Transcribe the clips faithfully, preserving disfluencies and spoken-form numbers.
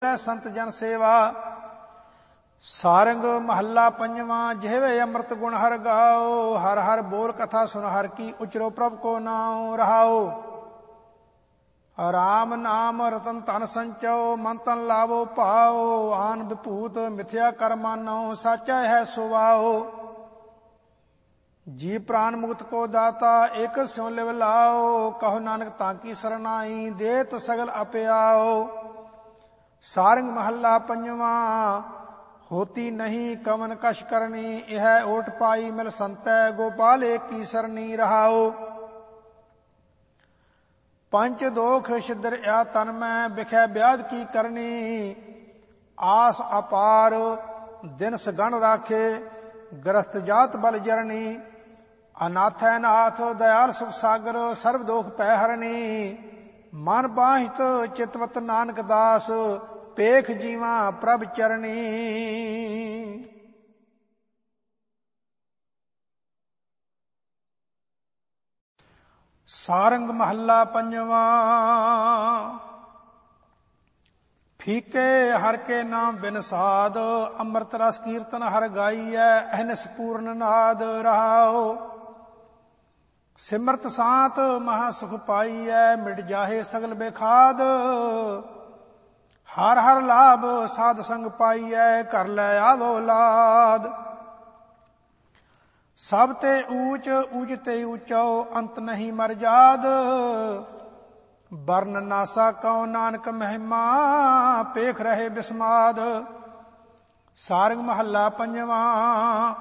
ਸੰਤ ਜਨ ਸੇਵਾ। ਸਾਰੰਗ ਮਹੱਲਾ ਪੰਜਵਾਂ। ਜਿਹਵੇ ਅੰਮ੍ਰਿਤ ਗੁਣ ਹਰ ਗਾਓ, ਹਰ ਹਰ ਬੋਲ ਕਥਾ ਸੁਨ ਹਰ ਕੀ, ਉਚਰੋ ਪ੍ਰਭ ਕੋ ਨਾਉ ਰਹਾਓ। ਰਾਮ ਨਾਮ ਰਤਨ ਧਨ ਸੰਚੋ, ਮਨ ਤਨ ਲਾਵੋ ਪਾਓ। ਆਨ ਵਿਭੂਤ ਮਿਥਿਆ ਕਰ ਮਾਨੋ, ਸਾਚਾ ਹੈ ਸੁਵਾਓ। ਜੀ ਪ੍ਰਾਨ ਮੁਕਤ ਕੋ ਦਾਤਾ, ਇਕ ਸਿਉ ਲਿਵ ਲਾਓ। ਕਹੋ ਨਾਨਕ ਤਾਕੀ ਸਰਨਾਈ, ਦੇਤ ਸਗਲ ਅਪਿਆਓ। ਸਾਰੰਗ ਮਹੱਲਾ ਪੰਜਵਾਂ। ਹੋਤੀ ਨਹੀਂ ਕਵਨ ਕਛ ਕਰਨੀ, ਇਹ ਓਟ ਪਾਈ ਮਿਲ ਸੰਤੈ। ਗੋਪਾਲ ਏਕੀ ਸਰਨੀ ਰਹਾਓ। ਪੰਚ ਦੋਖ ਛਿਦਰ ਆ ਤਨ ਮੈਂ, ਬਿਖੈ ਬਿਆਦ ਕੀ ਕਰਨੀ। ਆਸ ਅਪਾਰ ਦਿਨ ਸਗਣ ਰਾਖੇ, ਗ੍ਰਸਤ ਜਾਤ ਬਲ ਜਰਨੀ। ਅਨਾਥੈ ਨਾਥ ਦਇਆਲ ਸੁਖ ਸਾਗਰ, ਸਰਬ ਦੋਖ ਪੈ ਹਰਨੀ। ਮਨ ਬਾਹਿਤ ਚਿਤਵਤ ਨਾਨਕ ਦਾਸ, ਪੇਖ ਜੀਵਾਂ ਪ੍ਰਭ ਚਰਨੀ। ਸਾਰੰਗ ਮਹੱਲਾ ਪੰਜਵਾਂ। ਫੀਕੇ ਹਰ ਕੇ ਨਾਮ ਬਿਨ ਸਾਧ, ਅੰਮ੍ਰਿਤ ਰਸ ਕੀਰਤਨ ਹਰ ਗਾਈਐ। ਅਹਨਿਸ ਪੂਰਨ ਨਾਦ ਰਹਾਓ। ਸਿਮਰਤ ਸਾਤ ਮਹਾ ਸੁਖ ਪਾਈਐ, ਮਿਟ ਜਾਹੇ ਸਗਲ ਬੇਖਾਦ। ਹਰ ਹਰ ਲਾਭ ਸਾਧ ਸੰਗ ਪਾਈਐ, ਕਰ ਲੈ ਆਵੋ ਲਾਦ। ਸਭ ਤੇ ਊਚ ਊਚ ਤੇ ਊਚੋ, ਅੰਤ ਨਹੀਂ ਮਰ ਜਾਦ। ਬਰਨ ਨਾ ਸਾਕਉ ਨਾਨਕ ਮਹਿਮਾ, ਪੇਖ ਰਹੇ ਬਿਸਮਾਦ। ਸਾਰੰਗ ਮਹੱਲਾ ਪੰਜਵਾਂ।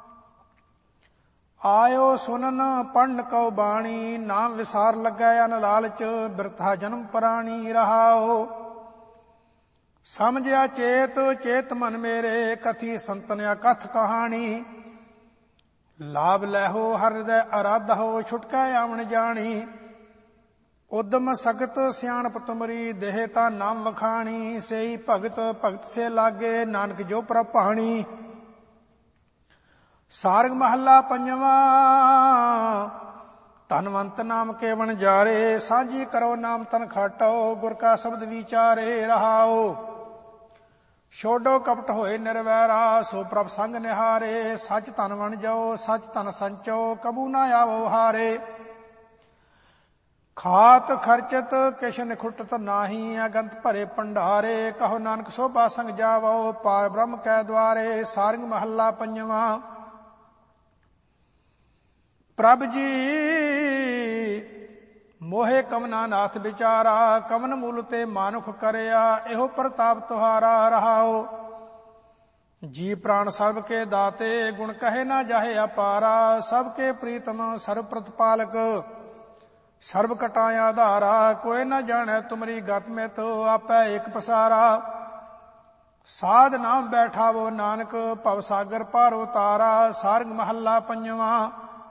ਆਇਓ ਸੁਨਨ ਪੜਨ ਕਉ ਬਾਣੀ, ਨਾਮ ਵਿਸਾਰ ਲੱਗੈ ਅਨ ਲਾਲਚ। ਬਿਰਥਾ ਜਨਮ ਪ੍ਰਾਣੀ ਰਹਾਓ। ਸਮਝਿਆ ਚੇਤ ਚੇਤ ਮਨ ਮੇਰੇ, ਕਥੀ ਸੰਤਨ ਅਕਥ ਕਹਾਣੀ। ਲਾਭ ਲੈਹੋ ਹਰ ਹਿਰਦੈ ਅਰਾਧੋ, ਛੁਟਕੈ ਆਵਣ ਜਾਣੀ। ਉਦਮ ਸਗਤ ਸਿਆਣਪ ਤੁਮਰੀ, ਦੇਹ ਤਾ ਨਾਮ ਵਖਾਣੀ। ਸਈ ਭਗਤ ਭਗਤ ਸੇ ਲਾਗੇ, ਨਾਨਕ ਜੋ ਪ੍ਰਭ ਭਾਣੀ। ਸਾਰੰਗ ਮਹੱਲਾ ਪੰਜਵਾਂ। ਧਨਵੰਤ ਨਾਮ ਕੇ ਵਣਜਾਰੇ, ਸਾਂਝੀ ਕਰੋ ਨਾਮ ਤਨ ਖਾਟੋ। ਗੁਰ ਕਾ ਸ਼ਬਦ ਵਿਚਾਰੇ ਰਹਾਓ। ਛੋਡੋ ਕਪਟ ਹੋਏ ਨਿਰਵੈਰਾ, ਸੋ ਪ੍ਰਭ ਸੰਗ ਨਿਹਾਰੇ। ਸੱਚ ਧਨ ਵਣ ਜਾਓ, ਸੱਚ ਧਨ ਸੰਚੋ, ਕਬੂ ਨਾ ਆਵੋ ਹਾਰੇ। ਖਾਤ ਖਰਚਤ ਕਿਛ ਨਿਖੁੱਟਤ ਨਾਹੀ, ਅਗੰਤ ਭਰੇ ਭੰਡਾਰੇ। ਕਹੋ ਨਾਨਕ ਸੋਭਾ ਸੰਗ ਜਾਵੋ, ਪਾਰ ਬ੍ਰਹਮ ਕੈ ਦੁਆਰੇ। ਸਾਰੰਗ ਮਹੱਲਾ ਪੰਜਵਾਂ। ਪ੍ਰਭ ਜੀ ਮੋਹੇ ਕਵਨਾ ਨਾਥ ਵਿਚਾਰਾ, ਕਵਨ ਮੂਲ ਤੇ ਮਾਨੁਖ ਕਰਿਆ। ਇਹੋ ਪ੍ਰਤਾਪ ਤੁਹਾਰਾ ਰਹਾਓ। ਜੀ ਪ੍ਰਾਣ ਸਰਬ ਕੇ ਦਾਤੇ, ਗੁਣ ਕਹੇ ਨਾ ਜਾਹੇ ਅਪਾਰਾ। ਸਭ ਕੇ ਪ੍ਰੀਤਮ ਸਰਬ ਪ੍ਰਤਪਾਲਕ, ਸਰਬ ਕਟਾ ਆਧਾਰਾ। ਕੋਈ ਨਾ ਜਾਣੈ ਤੁਮਰੀ ਗਤ ਮਿਤ, ਆਪੈ ਏਕ ਪਸਾਰਾ। ਸਾਧ ਨਾਮ ਬੈਠਾਵੋ ਨਾਨਕ, ਭਵ ਸਾਗਰ ਪਾਰ ਉਤਾਰਾ। ਸਾਰੰਗ ਮਹੱਲਾ ਪੰਜਵਾਂ।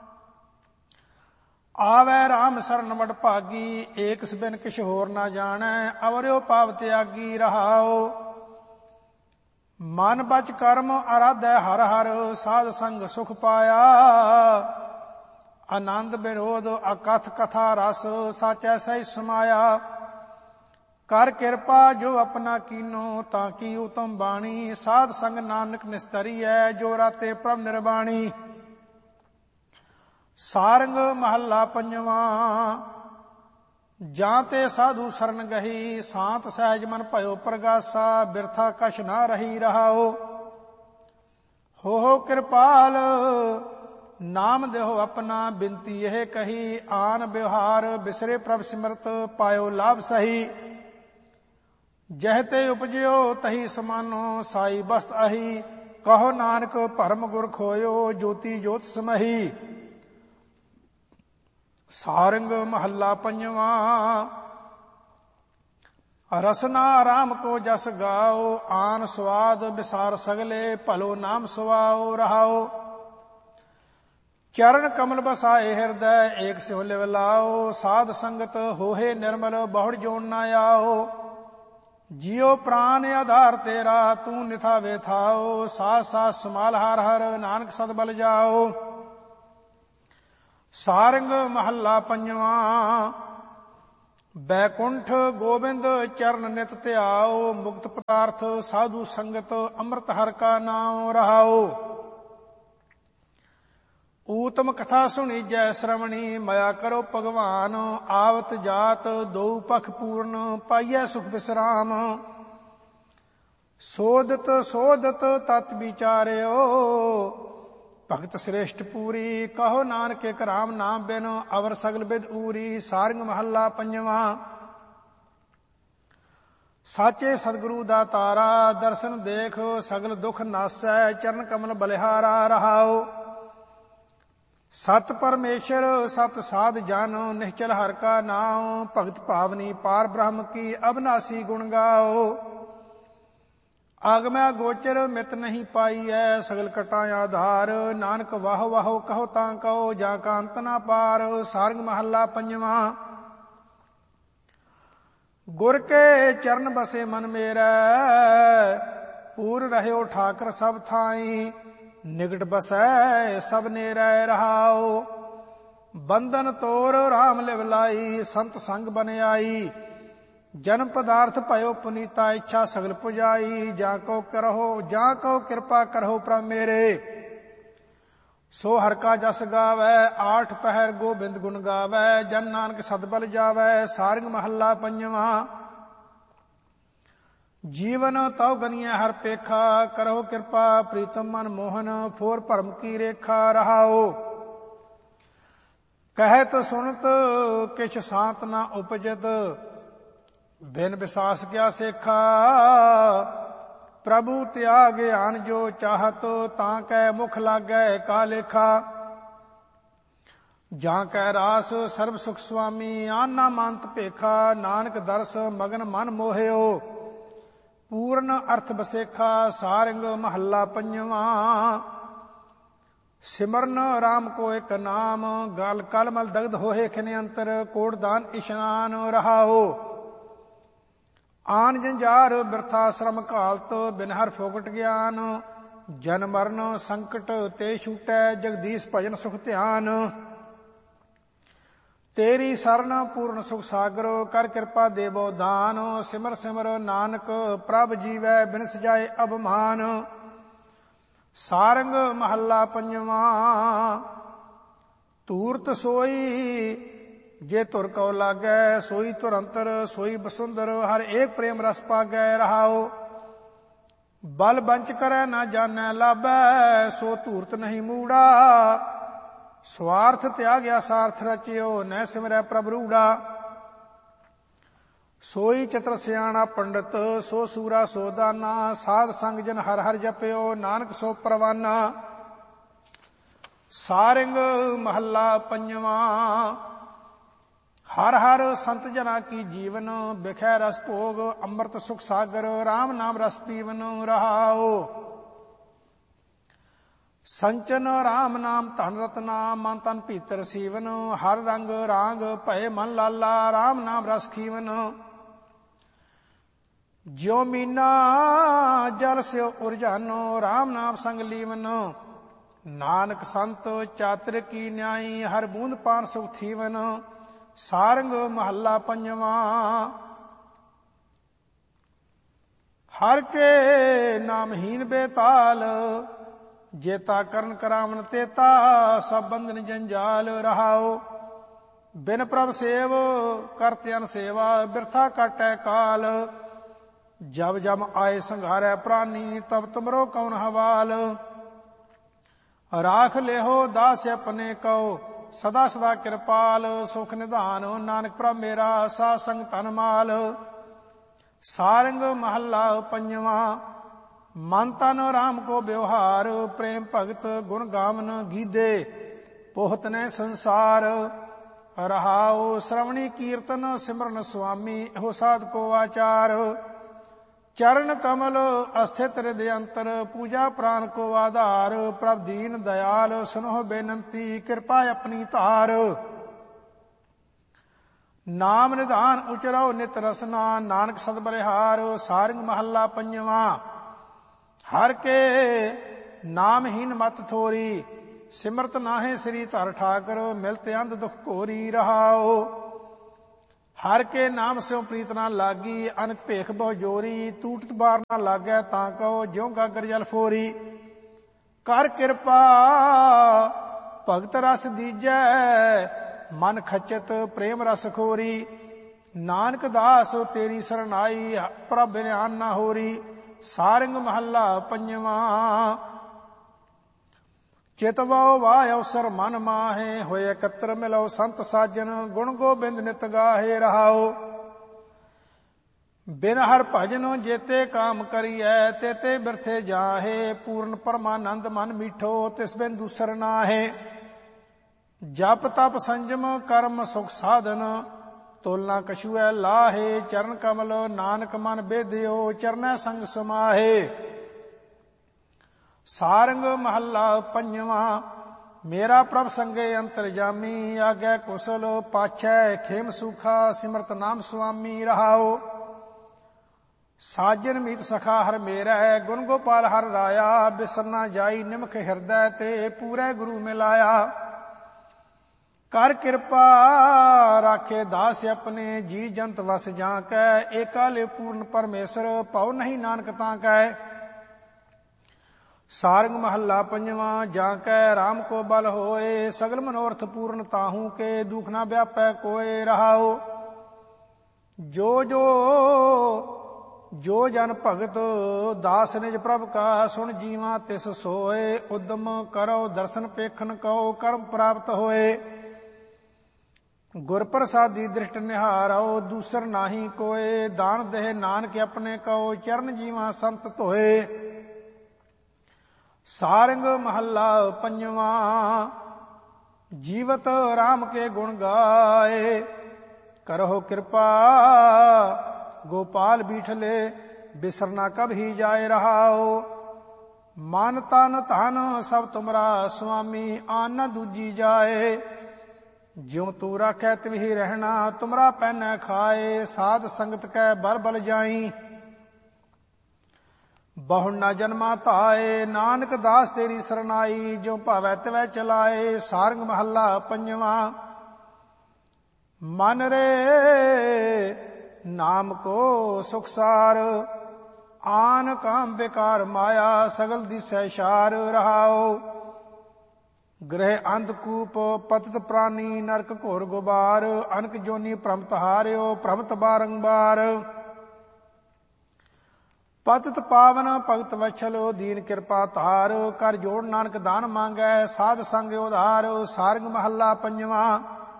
ਆਵੈ ਰਾਮ ਸਰਨ ਵਡ ਭਾਗੀ, ਏਕ ਬਿਨ ਕਿਛ ਹੋਰ ਨਾ ਜਾਣੈ। ਅਵਰਿਓ ਪਾਪ ਤਿਆਗੀ ਰਹਾਓ। ਮਨ ਬਚ ਕਰਮ ਅਰਾਧੈ ਹਰ ਹਰ, ਸਾਧ ਸੰਗ ਸੁਖ ਪਾਇਆ। ਆਨੰਦ ਬਿਰੋਧ ਅਕਥ ਕਥਾ ਰਸ, ਸਾਚੈ ਸਹਿ ਸਮਾਇਆ। ਕਰ ਕਿਰਪਾ ਜੋ ਆਪਣਾ ਕੀਨੋ, ਤਾਂ ਕੀ ਉਤਮ ਬਾਣੀ। ਸਾਧ ਸੰਗ ਨਾਨਕ ਨਿਸਤਰੀਐ, ਜੋ ਰਾਤੇ ਪ੍ਰਭ ਨਿਰਬਾਣੀ। ਸਾਰੰਗ ਮਹੱਲਾ ਪੰਜਵਾਂ। ਜਾਂ ਤੇ ਸਾਧੂ ਸਰਨ ਗਹੀ, ਸਾਂਤ ਸਹਿਜ ਮਨ ਭਇਓ ਪ੍ਰਗਾਸਾ। ਬਿਰਥਾ ਕਛ ਨਾ ਰਹੀ ਰਹਾਓ। ਹੋ ਹੋ ਕਿਰਪਾਲ ਨਾਮ ਦੇਹੋ ਆਪਣਾ, ਬਿਨਤੀ ਇਹ ਕਹੀ। ਆਨ ਵਿਵਹਾਰ ਬਿਸਰੇ ਪ੍ਰਭ ਸਿਮਰਤ, ਪਾਇਓ ਲਾਭ ਸਹੀ। ਜਹ ਤੇ ਉਪਜਿਓ ਤਹੀ ਸਮਾਨੋ, ਸਾਈ ਬਸਤ ਅਹੀ। ਕਹੋ ਨਾਨਕ ਭਰਮ ਗੁਰ ਖੋਇਓ, ਜੋਤੀ ਜੋਤ ਸਮਹੀ। ਸਾਰੰਗ ਮਹੱਲਾ ਪੰਜਵਾਂ। ਰਸਨਾ ਰਾਮ ਕੋ ਜਸ ਗਾਓ, ਆਨ ਸਵਾਦ ਵਿਸਾਰ ਸਗਲੇ। ਭਲੋ ਨਾਮ ਸੁਆਓ ਰਹਾਓ। ਚਰਨ ਕਮਲ ਬਸਾਏ ਹਿਰਦੈ, ਏਕ ਸਿਉ ਲਿਵ ਲਾਓ। ਸਾਧ ਸੰਗਤ ਹੋਏ ਨਿਰਮਲ, ਬਹੁੜ ਜੋਨ ਨਾ ਆਓ। ਜਿਉ ਪ੍ਰਾਨ ਆਧਾਰ ਤੇਰਾ, ਤੂੰ ਨਿਥਾ ਵੇ ਥਾਓ। ਸਾਸ ਸਾਸ ਸਮਾਲ ਹਰ ਹਰ, ਨਾਨਕ ਸਦ ਬਲ ਜਾਓ। ਸਾਰੰਗ ਮਹੱਲਾ ਪੰਜਵਾਂ। ਬੈਕੁੰਠ ਗੋਬਿੰਦ ਚਰਨ ਨਿਤ ਧਿਆਓ, ਮੁਕਤ ਪਦਾਰਥ ਸਾਧੂ ਸੰਗਤ ਅੰਮ੍ਰਿਤ ਹਰਿ ਕਾ ਨਾਮ ਰਹਾਓ। ਊਤਮ ਕਥਾ ਸੁਣੀ ਜੈ ਸ਼੍ਰਵਣੀ, ਮਾਇਆ ਕਰੋ ਭਗਵਾਨ, ਆਵਤ ਜਾਤ ਦੋ ਪਖ ਪੂਰਨ, ਪਾਈਐ ਸੁਖ ਵਿਸਰਾਮ। ਸੋਧਤ ਸੋਧਤ ਤਤ ਵਿਚਾਰਿਓ, ਭਗਤ ਸ੍ਰੇਸ਼ਟ ਪੂਰੀ, ਕਹੋ ਨਾਨਕ ਇਕ ਰਾਮ ਨਾਮ ਬਿਨ, ਅਵਰ ਸਗਲ ਬਿਦ ਊਰੀ। ਸਾਰੰਗ ਮਹੱਲਾ ਪੰਜਵਾਂ। ਸਾਚੇ ਸਤਿਗੁਰੂ ਦਾ ਤਾਰਾ, ਦਰਸ਼ਨ ਦੇਖ ਸਗਲ ਦੁਖ ਨਾਸੈ, ਚਰਨ ਕਮਲ ਬਲਿਹਾਰਾ ਰਹਾਓ। ਸਤ ਪਰਮੇਸ਼ਰ ਸਤ ਸਾਧ ਜਨ, ਨਿਹਚਲ ਹਰਿ ਕਾ ਨਾਮ, ਭਗਤ ਭਾਵਨੀ ਪਾਰ ਬ੍ਰਹਮ ਕੀ, ਅਬਨਾਸੀ ਗੁਣ ਗਾਓ। ਆਗਮੈ ਗੋਚਰ ਮਿਤ ਨਹੀਂ ਪਾਈਐ, ਸਗਲ ਕਟਾਂ ਆਧਾਰ, ਨਾਨਕ ਵਾਹ ਵਾਹੋ ਕਹੋ ਤਾਂ ਕਹੋ, ਜਾਂ ਕਾ ਅੰਤ ਨਾ ਪਾਰ। ਸਾਰੰਗ ਮਹੱਲਾ ਪੰਜਵਾਂ। ਗੁਰ ਕੇ ਚਰਨ ਬਸੇ ਮਨ ਮੇਰਾ, ਪੂਰ ਰਹਿਓ ਠਾਕਰ ਸਭ ਥਾਈ, ਨਿਕਟ ਬਸੈ ਸਭ ਨੇਰੈ ਰਹਾਓ। ਬੰਧਨ ਤੋਰ ਰਾਮ ਲਿਵ ਲਾਈ, ਸੰਤ ਸੰਗ ਬਨ ਆਈ, ਜਨਮ ਪਦਾਰਥ ਭਇਓ ਪੁਨੀਤਾ, ਇੱਛਾ ਸਗਲ ਪੁਜਾਈ। ਜਾਂ ਕੋ ਕਰਹੁ ਜਾਂ ਕੋ ਕਿਰਪਾ ਕਰਹੁ ਪ੍ਰਭ ਮੇਰੇ, ਸੋ ਹਰਿ ਕਾ ਜਸ ਗਾਵੈ, ਆਠ ਪਹਿਰ ਗੋਬਿੰਦ ਗੁਣ ਗਾਵੈ, ਜਨ ਨਾਨਕ ਸਤਿਬਲ ਜਾਵੈ। ਸਾਰੰਗ ਮਹੱਲਾ ਪੰਜਵਾਂ। ਜੀਵਨ ਤਉ ਗਨੀਐ ਹਰਿ ਪੇਖਾ, ਕਰਹੁ ਕਿਰਪਾ ਪ੍ਰੀਤਮ ਮਨ ਮੋਹਨ, ਫੋਰ ਭਰਮ ਕੀ ਰੇਖਾ ਰਹਾਓ। ਕਹਿਤ ਸੁਨਤ ਕਿਛ ਸਾਤ ਨਾ ਉਪਜਤ, ਬਿਨ ਵਿਸਾਸ ਕਿਆ ਸੇਖਾ। ਪ੍ਰਭੂ ਤਿਆਗ ਗਿਆਨ ਜੋ ਚਾਹਤ, ਤਾਂ ਕੈ ਮੁਖ ਲਾਗੈ ਕਾ ਲੇਖਾ। ਜਾਂ ਕੈ ਰਾਸ ਸਰਬ ਸੁਖ ਸੁਆਮੀ, ਆਨ ਨਾ ਮੰਤ ਭੇਖਾ। ਨਾਨਕ ਦਰਸ ਮਗਨ ਮਨ ਮੋਹਿਓ, ਪੂਰਨ ਅਰਥ ਬਸੇਖਾ। ਸਾਰੰਗ ਮਹੱਲਾ ਪੰਜਵਾਂ। ਸਿਮਰਨ ਰਾਮ ਕੋ ਇਕ ਨਾਮ, ਗਲ ਕਲ ਮਲ ਦਗਧ ਹੋਏ ਖਿਨ ਅੰਤਰ, ਕੋਟਦਾਨ ਇਸ਼ਨਾਨ ਰਹਾਓ। ਆਨ ਜੰਜਾਰ ਬਿਰਥਾ ਸ਼ਰਮ ਘਾਲਤ, ਬਿਨ ਹਰਿ ਫੋਕਟ ਗਿਆਨ। ਜਨ ਮਰਨ ਸੰਕਟ ਤੇ ਛੂਟੈ, ਜਗਦੀਸ਼ ਭਜਨ ਸੁਖ ਧਿਆਨ। ਤੇਰੀ ਸਰਣ ਪੂਰਨ ਸੁਖ ਸਾਗਰ, ਕਰ ਕਿਰਪਾ ਦੇਵੋ ਦਾਨ। ਸਿਮਰ ਸਿਮਰ ਨਾਨਕ ਪ੍ਰਭ ਜੀਵੈ, ਬਿਨ ਸਜਾਏ ਅਭਮਾਨ। ਸਾਰੰਗ ਮਹੱਲਾ ਪੰਜਵਾਂ। ਧੂਰਤ ਸੋਈ ਜੇ ਧੁਰ ਕਉ ਲਾਗੈ, ਸੋਈ ਧੁਰ ਅੰਤਰ ਸੋਈ ਬਸੁੰਦਰ, ਹਰ ਏਕ ਪ੍ਰੇਮ ਰਸ ਪਾਗੈ ਰਹਾਓ। ਬਲ ਬੰਚ ਕਰੈ ਨਾ ਜਾਣੈ ਲਾਭੈ, ਸੋ ਧੂਰਤ ਨਹੀਂ ਮੂੜਾ। ਸਵਾਰਥ ਤਿਆਗਿਆ ਸਾਰਥ ਰਚਿਓ, ਨਹਿ ਸਿਮਰੈ ਪ੍ਰਭ ਰੂੜਾ। ਸੋਈ ਚਤਰ ਸਿਆਣਾ ਪੰਡਤ, ਸੋ ਸੂਰਾ ਸੋ ਦਾਨਾ। ਸਾਧ ਸੰਗ ਜਨ ਹਰਿ ਹਰਿ ਜਪਿਓ, ਨਾਨਕ ਸੋ ਪਰਵਾਨਾ। ਸਾਰੰਗ ਮਹੱਲਾ ਪੰਜਵਾਂ। ਹਰ ਹਰ ਸੰਤ ਜਨਾ ਕੀ ਜੀਵਨ, ਬਿਖੈ ਰਸ ਭੋਗ ਅੰਮ੍ਰਿਤ ਸੁਖ ਸਾਗਰ। ਰਾਮ ਨਾਮ ਰਸ ਪੀਵਨ ਰਹਾਓ। ਸੰਚਨ ਰਾਮ ਨਾਮ ਧਨ ਰਤਨਾ, ਮਨ ਤਨ ਭੀਤਰ ਸੀਵਨ। ਹਰ ਰੰਗ ਰਾਗ ਭਏ ਮਨ ਲਾਲਾ, ਰਾਮ ਨਾਮ ਰਸ ਖੀਵਨ। ਜਿਉ ਮੀਨਾ ਜਲ ਸਿਓ ਉਰਜਾਨੋ, ਰਾਮ ਨਾਮ ਸੰਗ ਲੀਵਨ। ਨਾਨਕ ਸੰਤ ਚਾਤਰ ਕੀ ਨਿਆਈ, ਹਰ ਬੂੰਦ ਪਾਨ ਸੁਖ ਥੀਵਨ। ਸਾਰੰਗ ਮਹੱਲਾ ਪੰਜਵਾਂ। ਹਰ ਕੇ ਨਾਮਹੀਨ ਬੇਤਾਲ, ਜੇਤਾ ਕਰਨ ਕਰਾਵਨ ਤੇਤਾ। ਸਭ ਬੰਧਨ ਜੰਜਾਲ ਰਹਾਓ। ਬਿਨ ਪ੍ਰਭ ਸੇਵ ਕਰਤਿ ਅਨ ਸੇਵਾ, ਬਿਰਥਾ ਕਾਟੈ ਕਾਲ। ਜਬ ਜਬ ਆਏ ਸੰਘਾਰੈ ਪ੍ਰਾਨੀ, ਤਬ ਤੁਮਰੋ ਕੌਣ ਹਵਾਲ। ਰਾਖ ਲਿਹੋ ਦਾਸ ਆਪਣੇ ਕਉ, ਸਦਾ ਸਦਾ ਕਿਰਪਾਲ। ਸੁਖ ਨਿਧਾਨ ਨਾਨਕ ਪ੍ਰਭ ਮੇਰਾ, ਸਾਧ ਸੰਗ ਧਨ ਮਾਲ। ਸਾਰੰਗ ਮਹੱਲਾ ਪੰਜਵਾਂ। ਮਨ ਤਨ ਰਾਮ ਕੋ ਬਿਵਹਾਰ, ਪ੍ਰੇਮ ਭਗਤ ਗੁਣ ਗਾਵਨ ਗੀਦੇ। ਪੋਹਤ ਨੇ ਸੰਸਾਰ ਰਹਾਓ। ਸ਼੍ਰਵਣੀ ਕੀਰਤਨ ਸਿਮਰਨ ਸੁਆਮੀ, ਇਹੋ ਸਾਧ ਕੋ ਆਚਾਰ। ਚਰਨ ਕਮਲ ਅਸਥਿਤ ਹਿਰਦਿ ਅੰਤਰ, ਪੂਜਾ ਪ੍ਰਾਨ ਕੋ ਆਧਾਰ। ਪ੍ਰਭ ਦੀਨ ਦਇਆਲ, ਸੁਨੋ ਬੇਨੰਤੀ, ਕਿਰਪਾ ਆਪਣੀ ਧਾਰ। ਨਾਮ ਨਿਧਾਨ ਉਚਰੋ ਨਿਤ ਰਸਨਾ, ਨਾਨਕ ਸਦ ਬਲਿਹਾਰ। ਸਾਰੰਗ ਮਹੱਲਾ ਪੰਜਵਾਂ। ਹਰ ਕੇ ਨਾਮਹੀਨ ਮਤ ਥੋਰੀ, ਸਿਮਰਤ ਨਾਹੇ ਸ੍ਰੀ ਧਰ ਠਾਕਰ। ਮਿਲਤ ਅੰਧ ਦੁਖ ਘੋਰੀ ਰਹਾਓ। ਹਰ ਕੇ ਨਾਮ ਸਿਉ ਪ੍ਰੀਤ ਨਾ ਲਾਗੀ, ਅਨਕ ਭੇਖ ਬਹੁ ਜੋਰੀ, ਟੂਟਤ ਬਾਰ ਨਾ ਲਾਗੈ ਤਾਂ ਕਹੋ, ਜਿਉ ਗਾਗਰ ਜਲ ਫੋਰੀ। ਕਰ ਕਿਰਪਾ ਭਗਤ ਰਸ ਦੀਜੈ, ਮਨ ਖਚਤ ਪ੍ਰੇਮ ਰਸ ਖੋਰੀ। ਨਾਨਕ ਦਾਸ ਤੇਰੀ ਸਰਨਾਈ, ਪ੍ਰਭ ਬਿਆਨ ਨਾ ਹੋਰੀ। ਸਾਰੰਗ ਮਹੱਲਾ ਪੰਜਵਾਂ। ਚਿਤਵਾਉ ਵਾਹ ਅਵਸਰ ਮਨ ਮਾਹੇ, ਹੋਏ ਇਕੱਤਰ ਮਿਲੋ ਸੰਤ ਸਾਜਨ, ਗੁਣ ਗੋਬਿੰਦ ਨਿਤ ਗਾਹੇ ਰਹਾਓ। ਬਿਨ ਹਰ ਭਜਨੋ ਜੇਤੇ ਕਾਮ ਕਰੀਐ, ਤੇਤੇ ਬਿਰਥੇ ਜਾਹੇ। ਪੂਰਨ ਪਰਮਾਨੰਦ ਮਨ ਮੀਠੋ, ਤਿਸ ਬਿਨ ਦੂਸਰ ਨਾਹੇ। ਜਪ ਤਪ ਸੰਜਮ ਕਰਮ ਸੁਖ ਸਾਧਨ, ਤੋਲਨਾ ਕਛੂਐ ਲਾਹੇ। ਚਰਨ ਕਮਲ ਨਾਨਕ ਮਨ ਬੇਦਿਓ, ਚਰਨੈ ਸੰਗ ਸਮਾਹੇ। ਸਾਰੰਗ ਮਹੱਲਾ ਪੰਜਵਾਂ। ਮੇਰਾ ਪ੍ਰਭ ਸੰਗੇ ਅੰਤਰਜਾਮੀ, ਆਗੈ ਕੁਸਲ ਪਾਛੈ ਖੇਮ ਸੁਖਾ। ਸਿਮਰਤ ਨਾਮ ਸੁਆਮੀ ਰਹਾਓ। ਸਾਜਨ ਮੀਤ ਸਖਾ ਹਰ ਮੇਰਾ, ਗੁਣ ਗੋਪਾਲ ਹਰ ਰਾਇਆ। ਬਿਸਰ ਨਾ ਜਾਈ ਨਿਮਖ ਹਿਰਦੈ ਤੇ, ਪੂਰੇ ਗੁਰੂ ਮਿਲਾਇਆ। ਕਰ ਕਿਰਪਾ ਰਾਖੇ ਦਾਸ ਆਪਣੇ, ਜੀ ਜੰਤ ਵਸ ਜਾਂ ਕੈ। ਏਕਾਲੇ ਪੂਰਨ ਪਰਮੇਸ਼ਰ, ਭਉ ਨਹੀਂ ਨਾਨਕ ਤਾਂ ਕੈ। ਸਾਰੰਗ ਮਹੱਲਾ ਪੰਜਵਾਂ। ਜਾਂ ਕੈ ਰਾਮ ਕੋ ਬਲ ਹੋਏ, ਸਗਲ ਮਨੋਰਥ ਪੂਰਨ ਤਾਹੂ ਕੇ। ਦੁਖ ਨਾ ਵਿਆਪੈ ਕੋਏ ਰਹਾਓ। ਜੋ ਜੋ ਜੋ ਜਨ ਭਗਤ, ਦਾਸ ਨਿਜ ਪ੍ਰਭ ਕਾ। ਸੁਣ ਜੀਵਾ ਤਿਸ ਸੋਏ, ਉਦਮ ਕਰੋ ਦਰਸ਼ਨ ਪੇਖਨ ਕਉ। ਕਰਮ ਪ੍ਰਾਪਤ ਹੋਏ, ਗੁਰ ਪ੍ਰਸਾਦੀ ਦ੍ਰਿਸ਼ਟ ਨਿਹਾਰੋ। ਦੂਸਰ ਨਾਹੀ ਕੋਏ, ਦਾਨ ਦੇਹ ਨਾਨਕ ਆਪਣੇ ਕਉ। ਚਰਨ ਜੀਵਾ ਸੰਤ ਧੋਏ। ਸਾਰੰਗ ਮਹੱਲਾ ਪੰਜਵਾਂ। ਜੀਵਤ ਰਾਮ ਕੇ ਗੁਣ ਗਾਏ, ਕਰਹੁ ਕਿਰਪਾ ਗੋਪਾਲ ਬੀਠਲੇ। ਬਿਸਰ ਨਾ ਕਬਹੀ ਜਾਏ ਰਹਾਓ। ਮਨ ਤਨ ਧਨ ਸਭ ਤੁਮਰਾ ਸੁਆਮੀ, ਆਨ ਨ ਦੂਜੀ ਜਾਏ। ਜਿਉ ਤੂੰ ਰਾਖੈ ਤਿਵਹੀ ਰਹਿਣਾ, ਤੁਮਰਾ ਪੈਨੈ ਖਾਏ। ਸਾਧ ਸੰਗਤ ਕੈ ਬਲ ਬਲ ਜਾਈ, ਬਹੁ ਨਾ ਜਨਮਾ ਧਾਏ। ਨਾਨਕ ਦਾਸ ਤੇਰੀ ਸਰਨਾਈ, ਜਿਉ ਭਾਵੈ ਤਿਵੈ ਚਲਾਏ। ਸਾਰੰਗ ਮਹੱਲਾ ਪੰਜਵਾਂ। ਮਨ ਰੇ ਨਾਮ ਕੋ ਸੁਖਸਾਰ, ਆਨ ਕਾਮ ਬੇਕਾਰ ਮਾਇਆ। ਸਗਲ ਦਿਸੈ ਸ਼ਾਰ ਰਹਾਓ। ਗ੍ਰਹਿ ਅੰਧਕੂਪ ਪਤਿਤ ਪ੍ਰਾਨੀ, ਨਰਕ ਘੋਰ ਗੁਬਾਰ। ਅਨਕ ਜੋਨੀ ਭ੍ਰਮਤ ਹਾਰਿਓ, ਭ੍ਰਮਤ ਬਾਰੰਬਾਰ। ਪਤਿਤ ਪਾਵਨ ਭਗਤ ਵਛਲ, ਦੀਨ ਕਿਰਪਾ ਧਾਰ। ਕਰ ਜੋੜ ਨਾਨਕ ਦਾਨ ਮੰਗੈ, ਸਾਧ ਸੰਗ ਉਧਾਰ। ਸਾਰੰਗ ਮਹੱਲਾ ਪੰਜਵਾਂ।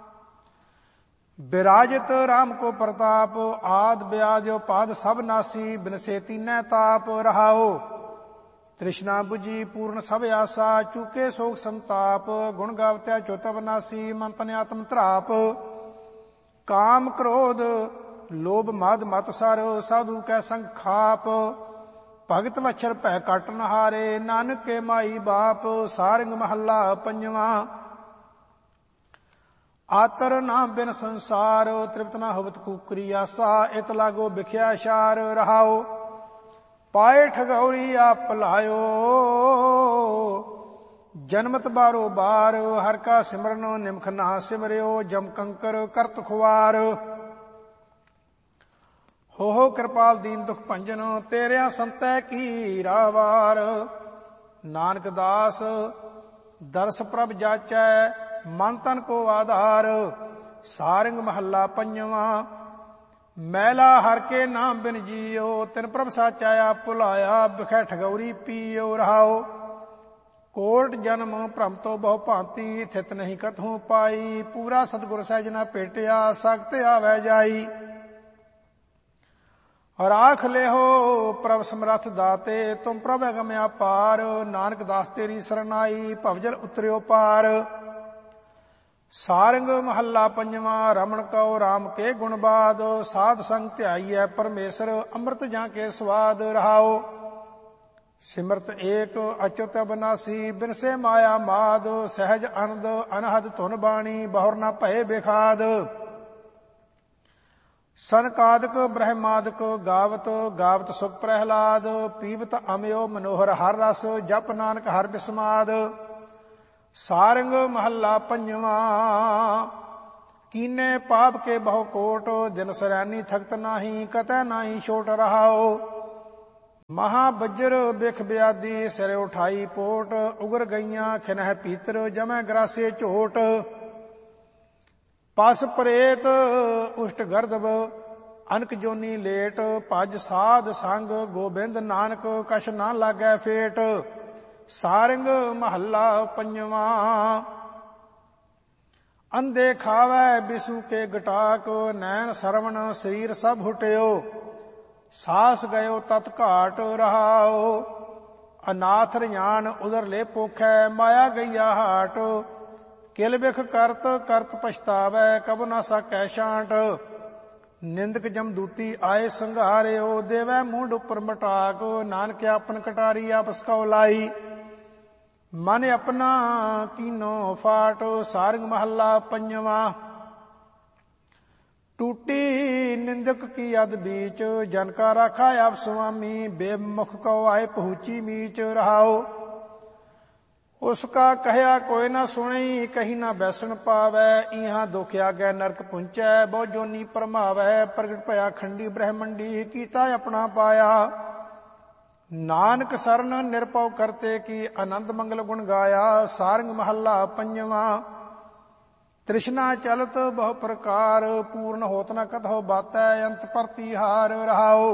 ਬਿਰਾਜਿਤ ਰਾਮ ਕੋ ਪ੍ਰਤਾਪ, ਆਦ ਬਿਆਜ ਪਾਦ ਸਭ ਨਾਸੀ। ਬਿਨਸੇ ਤੀਨੈ ਤਾਪ ਰਹਾਓ। ਤ੍ਰਿਸ਼ਨਾ ਬੁਝੀ ਪੂਰਨ ਸਭ ਆਸਾ, ਚੂਕੇ ਸੋਗ ਸੰਤਾਪ। ਗੁਣ ਗਾਵਤਿਆ ਚੋਤ ਬਨਾਸੀ, ਮਨ ਤਨ ਆਤਮ ਧਰਾਪ। ਕਾਮ ਕ੍ਰੋਧ ਲੋਭ ਮਦ ਮਤ ਸਰ, ਸਾਧੂ ਕੈ ਸੰਗ ਖਾਪ। ਭਗਤ ਵਛਰ ਭੈ ਕਟ ਨ ਹਾਰੇ, ਨਾਨਕ ਕੇ ਮਾਈ ਬਾਪ। ਸਾਰੰਗ ਮਹੱਲਾ ਪੰਜਵਾਂ। ਆਤਰ ਨਾ ਬਿਨ ਸੰਸਾਰ, ਤ੍ਰਿਪਤ ਨਾ ਹੋਵਤ ਕੂਕਰੀ ਆਸਾ। ਇਤ ਲਾਗੋ ਬਿਖਿਆ ਸ਼ਾਰ ਰਹਾਓ। ਪਾਏ ਠਗੌਰੀ ਆਪ ਭਲਾਇਓ, ਜਨਮਤ ਬਾਰੋ ਬਾਰ। ਹਰ ਕਾ ਸਿਮਰਨ ਨਿਮਖ ਨਾ ਸਿਮਰਿਓ, ਜਮ ਕੰਕਰ ਕਰਤ ਖੁਆਰ। ਹੋ ਹੋ ਕਿਰਪਾਲ ਦੀਨ ਦੁਖ ਭੰਜਨ, ਤੇਰਿਆ ਸੰਤੈ ਕੀ ਰਾਵਾਰ। ਨਾਨਕ ਦਾਸ ਦਰਸ ਪ੍ਰਭ ਜਾਚੈ, ਮਨ ਤਨ ਕੋ ਆਧਾਰ। ਸਾਰੰਗ ਮਹੱਲਾ ਪੰਜਵਾਂ। ਮੈਲਾ ਹਰ ਕੇ ਨਾਮ ਬਿਨ ਜੀਓ, ਤਿਨ ਪ੍ਰਭ ਸਾਚਾ ਆਪ ਭੁਲਾਇਆ। ਬਿਖੈ ਠਗੌਰੀ ਪੀਓ ਰਹਾਓ। ਕੋਟ ਜਨਮ ਭ੍ਰਮ ਤੋਂ ਬਹੁ ਭਾਂਤੀ, ਥਿਤ ਨਹੀਂ ਕਥੂ ਪਾਈ। ਪੂਰਾ ਸਤਿਗੁਰ ਸਹਿਜ ਨਾ ਭੇਟਿਆ, ਸਖਤ ਆਵੈ ਜਾਈ। ਰਾਖ ਲਿਹੋ ਪ੍ਰਭ ਸਮਰੱਥ ਦਾਤੇ, ਤੁਮ ਪ੍ਰਭ ਅਗਮ ਅਪਾਰ। ਨਾਨਕ ਦਾਸ ਤੇਰੀ ਸਰਨਾਈ, ਭਵਜਲ ਉਤਰਿਓ ਪਾਰ। ਸਾਰੰਗ ਮਹੱਲਾ ਪੰਜਵਾਂ। ਰਮਣ ਕਉ ਰਾਮ ਕੇ ਗੁਣ ਬਾਦ, ਸਾਧ ਸੰਗ ਧਿਆਈਐ ਪਰਮੇਸ਼ਰ। ਅੰਮ੍ਰਿਤ ਜਾਂ ਕੇ ਸਵਾਦ ਰਹਾਓ। ਸਿਮਰਤ ਏਕ ਅਚੁਤ ਅਬਨਾਸੀ, ਬਿਨਸੇ ਮਾਇਆ ਮਾਦ। ਸਹਿਜ ਅਨੰਦ ਅਨਹਦ ਧੁਨ ਬਾਣੀ, ਬਹੁਰ ਨਾ ਭਏ ਬੇਖਾਦ। ਸਨਕਾਦਿਕ ਬ੍ਰਹਮਾਦਿਕ ਗਾਵਤ, ਗਾਵਤ ਸੁਖ ਪ੍ਰਹਿਲਾਦ। ਪੀਵਤ ਅਮਿਓ ਮਨੋਹਰ ਹਰ ਰਸ, ਜਪ ਨਾਨਕ ਹਰ ਬਿਸਮਾਦ। ਸਾਰੰਗ ਮਹੱਲਾ ਪੰਜਵਾਂ। कीने पाप के बहु कोट, दिन सरैनी थकत नाही, कतै नाही छोट रहाओ। महाबज्र बिख ब्यादी, सिर उठाई पोट, उगर गईयां खिनह पीतर, जमै ग्रासे झोट। पस प्रेत उष्ट गर्दब, अनक जोनी लेट, भज साध संग, गोबिंद नानक कछ ना लागै फेट। सारंग महला पंजवा। अंधे खावै बिसु के गटाक, नैन सरवण शरीर सब हुट्यो। सास गयो तत घाट रहाओ, अनाथ रजान उदर ले पोखै, माया गईया हाट। किल बिख करत करत पछतावै, कब न सकै छांट। निंदक जमदूती आए संघारियो, देवै मूंड उपर मटाक। नानक आपन कटारी आपस कौ लाई, मन अपना कीनो फाट। सारंग महला पंजवा। टूटी निंदक की अद बीच, जन का राखा आप स्वामी। बेमुख को आए पहुंची मीच रहाओ, उसका कहया कोई ना सुनई, कहीं ना बैसन पावै। इहां दुख आगे नरक पुंचै, बहु जोनी परमावै। प्रगट भया खंडी ब्रह्मंडी, कीता अपना पाया। नानक सरन निरपौ करते की, आनंद मंगल गुण गाया। सारंग महला पंजवा। तृष्णा चलत बहु प्रकार, पूर्ण होत न कतहु बातै। अंत प्रतिहार रहाओ,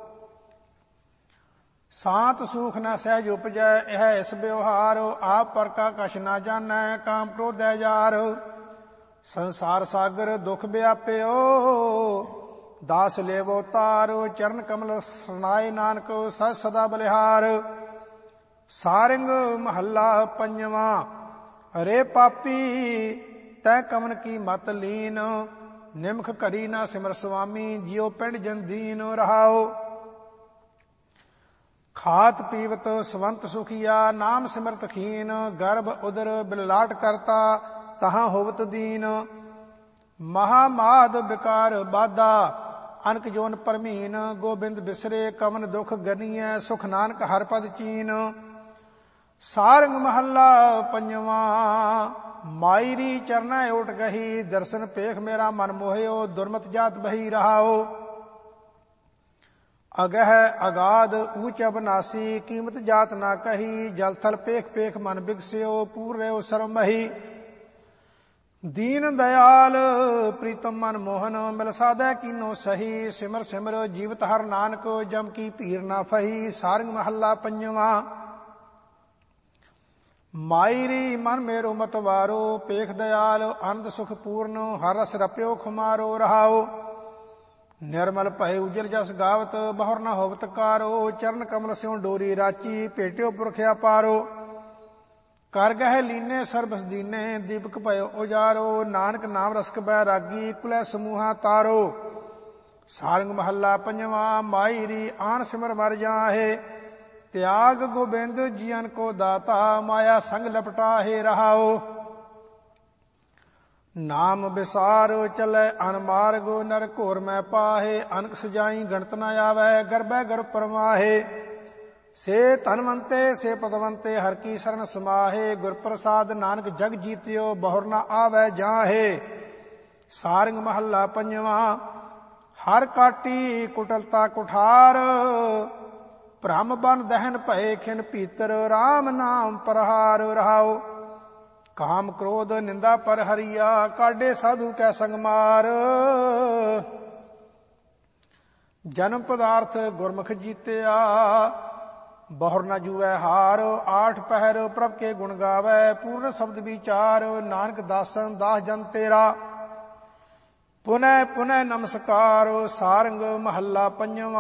सांत सूख न सहज उपजै। यह इस व्यवहार, आप पर का कछ न जानै। काम क्रोध जार, संसार सागर दुख व्याप्यो। दास लेवो तार, चरण कमल सरनाए। नानक सद सदा बलिहार। सारंग महला पंजवा। अरे पापी तै कमन की मत लीन, निमख करी ना सिमर स्वामी। जियो पिंड जन दीन रहाओ, खात पीवत स्वंत सुखिया। नाम सिमरत खीन, गर्भ उदर बिललाट करता। तहां होवत दीन, महामाद विकार बाधा। अनक जोन परमीन, गोबिंद बिसरे कवन दुख गनीय। सुख नानक हर पद चीन। सारंग महला पंजवा। मायरी चरना उठ गही, दर्शन पेख मेरा मन मोहियो। दुर्मत जात बही रहाओ, अगह अगाध ऊंच अबनासी। कीमत जात ना कही, जल थल पेख पेख मन बिगस्यो। पूर रहो सर्वमही, दीन दयाल प्रीतम मन मोहन। मिल साधै कीनो सही, सिमर सिमर जीवत हर नानक। जम की पीर ना फही। सारंग महला पंजवा। मायरी मन मेरो मतवारो, पेख दयाल आनंद सुख पूर्ण। हर रस रप्यो खुमारो रहाओ, निर्मल भय उजल जस गावत। बहुर न होवत कारो, चरण कमल स्यों डोरी राची। भेट्यो पुरख्या पारो, कर गह लीने सर्बस दीने। दीपक भयो उजारो, नानक नाम रसक बैरागी। कुलै समूहा तारो। सारंग महला पंजवा। मायरी आन सिमर मर जाहे, त्याग गोबिंद जियन को दाता। माया संग लपटाहे रहाओ, नाम विसार चलै अनमार्ग। नर घोर मैं पाहे, अनक सजाई गणत न आवै। गर्भै गर्भ परमाहे, से धनवंते से पदवंते। हर की शरण समाहे, गुर प्रसाद नानक जग जीतियो। बहुर न आवै जाहे। सारंग महला पंजवा। हर काटी कुटलता कुठार, भ्रम बन दहन भय खिन भीतर। राम नाम प्रहार रहाओ, काम क्रोध निंदा पर हरिया। काडे साधु कै संग मार, जन्म पदार्थ गुरमुख जीतिया। बहुर न जुए हार, आठ पहर प्रभ के गुण गावै। पूर्ण शब्द विचार, नानक दासन दास जन तेरा। पुनः पुनः नमस्कार। सारंग महला पंजवा।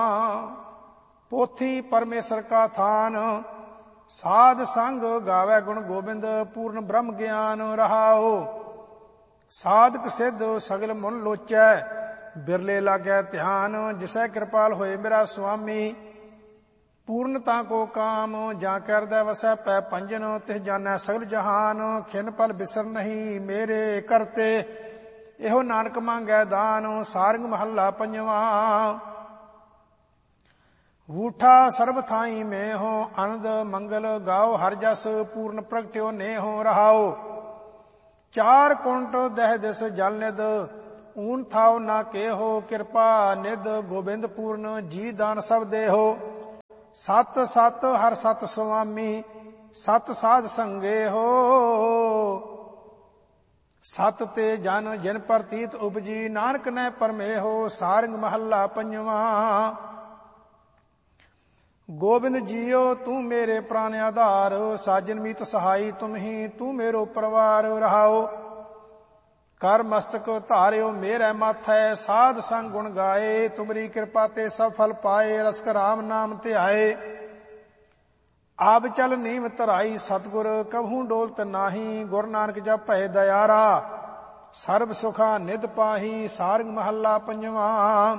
पोथी परमेश्वर का थान, साध संग गावै गुण गोबिंद। पूर्ण ब्रह्म ज्ञान रहाओ, साधक सिद्ध सगल मुन लोचै। बिरले लागै ध्यान, जिसै कृपाल होए मेरा स्वामी। पूर्णता को काम, जा करदै वसै पै पंजन। तिह जानै सगल जहान, खिन पल बिसर नहीं मेरे करते। एहो नानक मांगै दान। सारंग महला पंजवा। ऊठा सर्ब थाई में हो, आनंद मंगल गाओ हर जस। पूर्ण प्रगट्यो ने हो रहाओ, ਚਾਰ ਕੁੰਟ ਦਹਿ ਦਿਸ ਜਲ ਨਿਦ, ਊਨ ਥਾਉ ਨਾ ਕੇਹੋ, ਕਿਰਪਾ ਨਿਦ ਗੋਬਿੰਦ ਪੂਰਨ, ਜੀ ਦਾਨ ਸਭ ਦੇਹੋ। ਸਤ ਸਤ ਹਰ ਸਤ ਸੁਆਮੀ, ਸਤ ਸਾਧ ਸੰਗੇ ਹੋ, ਸਤ ਤੇ ਜਨ ਜਿਨ ਪ੍ਰਤੀਤ ਉਪਜੀ, ਨਾਨਕ ਨੇ ਪਰਮੇ ਹੋ। ਸਾਰੰਗ ਮਹੱਲਾ ਪੰਜਵਾਂ। ਗੋਬਿੰਦ ਜੀਓ ਤੂੰ ਮੇਰੇ ਪ੍ਰਾਨ ਆਧਾਰ, ਸਾਜਨ ਮੀਤ ਸਹਾਈ ਤੁਮ ਹੀ, ਤੂੰ ਮੇਰੋ ਪਰਵਾਰ ਰਹਾਓ। ਕਰ ਮਸਤਕ ਧਾਰਿਓ ਮੇਰੇ ਮਾਥੈ, ਸਾਧ ਸੰਗ ਗੁਣ ਗਾਏ, ਤੁਮਰੀ ਕਿਰਪਾ ਤੇ ਸਭ ਫਲ ਪਾਏ, ਰਸਕ ਰਾਮ ਨਾਮ ਧਿਆਏ। ਆਬ ਚਲ ਨੀਮ ਧਰਾਈ ਸਤਿਗੁਰ, ਕਬਹੂ ਡੋਲਤ ਨਾਹੀ, ਗੁਰ ਨਾਨਕ ਜਪੈ ਦਇਆਰਾ, ਸਰਬ ਸੁਖਾ ਨਿਧ ਪਾਹੀ। ਸਾਰੰਗ ਮਹੱਲਾ ਪੰਜਵਾਂ।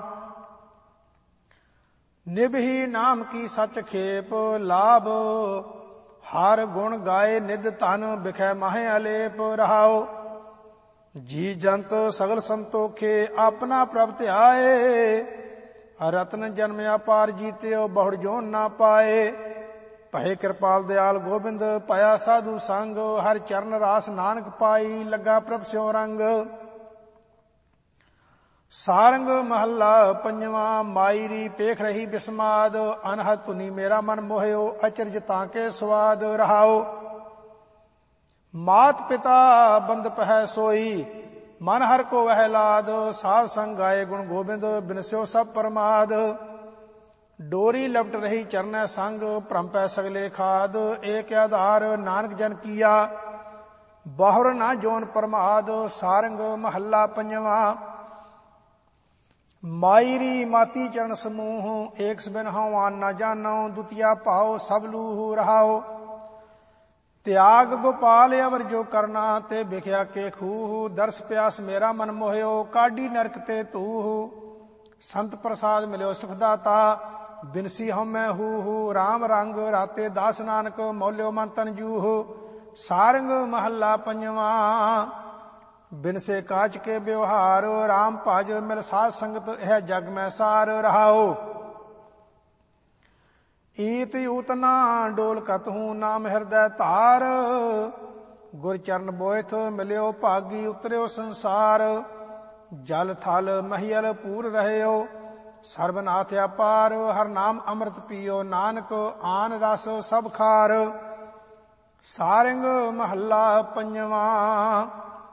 ਨਿਭੀ ਨਾਮ ਕੀ ਸਚ ਖੇਪ, ਲਾਭ ਹਰ ਗੁਣ ਗਾਏ, ਨਿਧ ਧਨ ਬਿਖੈ ਮਾਹੇ ਅਲੇਪ ਰਹਾਓ। ਜੀ ਜੰਤ ਸਗਲ ਸੰਤੋਖੇ, ਆਪਣਾ ਪ੍ਰਭ ਧਿਆਏ, ਰਤਨ ਜਨਮਿਆ ਪਾਰ ਜੀਤਿਓ, ਬਹੁੜ ਜੋਨ ਨਾ ਪਾਏ। ਭਏ ਕਿਰਪਾਲ ਦਿਆਲ ਗੋਬਿੰਦ, ਪਾਇਆ ਸਾਧੂ ਸੰਗ, ਹਰ ਚਰਨ ਰਾਸ ਨਾਨਕ ਪਾਈ, ਲੱਗਾ ਪ੍ਰਭ ਸਿਉ ਰੰਗ। ਸਾਰੰਗ ਮਹੱਲਾ ਪੰਜਵਾਂ। ਮਾਇਰੀ ਪੇਖ ਰਹੀ ਬਿਸਮਾਦ, ਅਨਹਦ ਧੁਨੀ ਮੇਰਾ ਮਨ ਮੋਹਿਓ, ਅਚਰਜ ਤਾਂ ਕੇ ਸਵਾਦ ਰਹਾਓ। ਮਾਤ ਪਿਤਾ ਬੰਦ ਪਹਿ ਸੋਈ, ਮਨ ਹਰ ਕੋ ਵਹਿ ਲਾਦ, ਸਾਧ ਸੰਗ ਗਾਏ ਗੁਣ ਗੋਬਿੰਦ, ਬਿਨਸਿਓ ਸਭ ਪਰਮਾਦ। ਡੋਰੀ ਲਪਟ ਰਹੀ ਚਰਨੈ ਸੰਗ, ਭ੍ਰਮ ਪੈ ਸਗਲੇ ਖਾਦ, ਏਕ ਆਧਾਰ ਨਾਨਕ ਜਨ ਕੀਆ, ਬਾਹੁਰ ਨਾ ਜੋਨ ਪਰਮਾਦ। ਸਾਰੰਗ ਮਹੱਲਾ ਪੰਜਵਾਂ। ਮਾਇਰੀ ਮਾਤੀ ਚਰਨ ਸਮੂਹ, ਏਕ ਸਬਿਨ ਹਉ ਆਨ ਨਾ ਜਾਨਉ, ਦੁਤੀਆ ਭਾਉ ਸਭ ਲੂਹ ਰਹਾਓ। ਤਿਆਗ ਗੋਪਾਲ ਅਵਰ ਜੋ ਕਰਨਾ, ਤੇ ਵਿਖਿਆ ਕੇ ਖੂਹ, ਦਰਸ ਪਿਆਸ ਮੇਰਾ ਮਨ ਮੋਹਿਓ, ਕਾਢੀ ਨਰਕ ਤੇ ਧੂਹ। ਸੰਤ ਪ੍ਰਸਾਦ ਮਿਲਿਓ ਸੁਖ ਦਾਤਾ, ਬਿਨਸੀ ਹਉਮੈ ਹੂਹ, ਰਾਮ ਰੰਗ ਰਾਤੇ ਦਾਸ ਨਾਨਕ, ਮੌਲਿਓ ਮਨ ਤਨ ਜੂਹ। ਸਾਰੰਗ ਮਹੱਲਾ ਪੰਜਵਾਂ। ਬਿਨਸੇ ਕਾਚ ਕੇ ਵਿਵਹਾਰ, ਰਾਮ ਭਜ ਮਿਲ ਸਾਧ ਸੰਗਤ, ਇਹ ਜਗ ਮੈਂ ਸਾਰ ਰਹਾਓ। ਈਤ ਊਤ ਨਾ ਡੋਲ ਕਤਹੂ, ਨਾਮ ਹਿਰਦੈ ਧਾਰ, ਗੁਰ ਚਰਨ ਬੋਇਥ ਮਿਲਿਓ ਭਾਗੀ, ਉਤਰਿਓ ਸੰਸਾਰ। ਜਲ ਥਲ ਮਹੀਲ ਪੂਰ ਰਹਿਓ, ਸਰਬਨਾਥ ਅਪਾਰ, ਹਰ ਨਾਮ ਅੰਮ੍ਰਿਤ ਪੀਓ, ਨਾਨਕ ਆਨ ਰਸ ਸਭ ਖਾਰ। ਸਾਰੰਗ ਮਹੱਲਾ ਪੰਜਵਾਂ।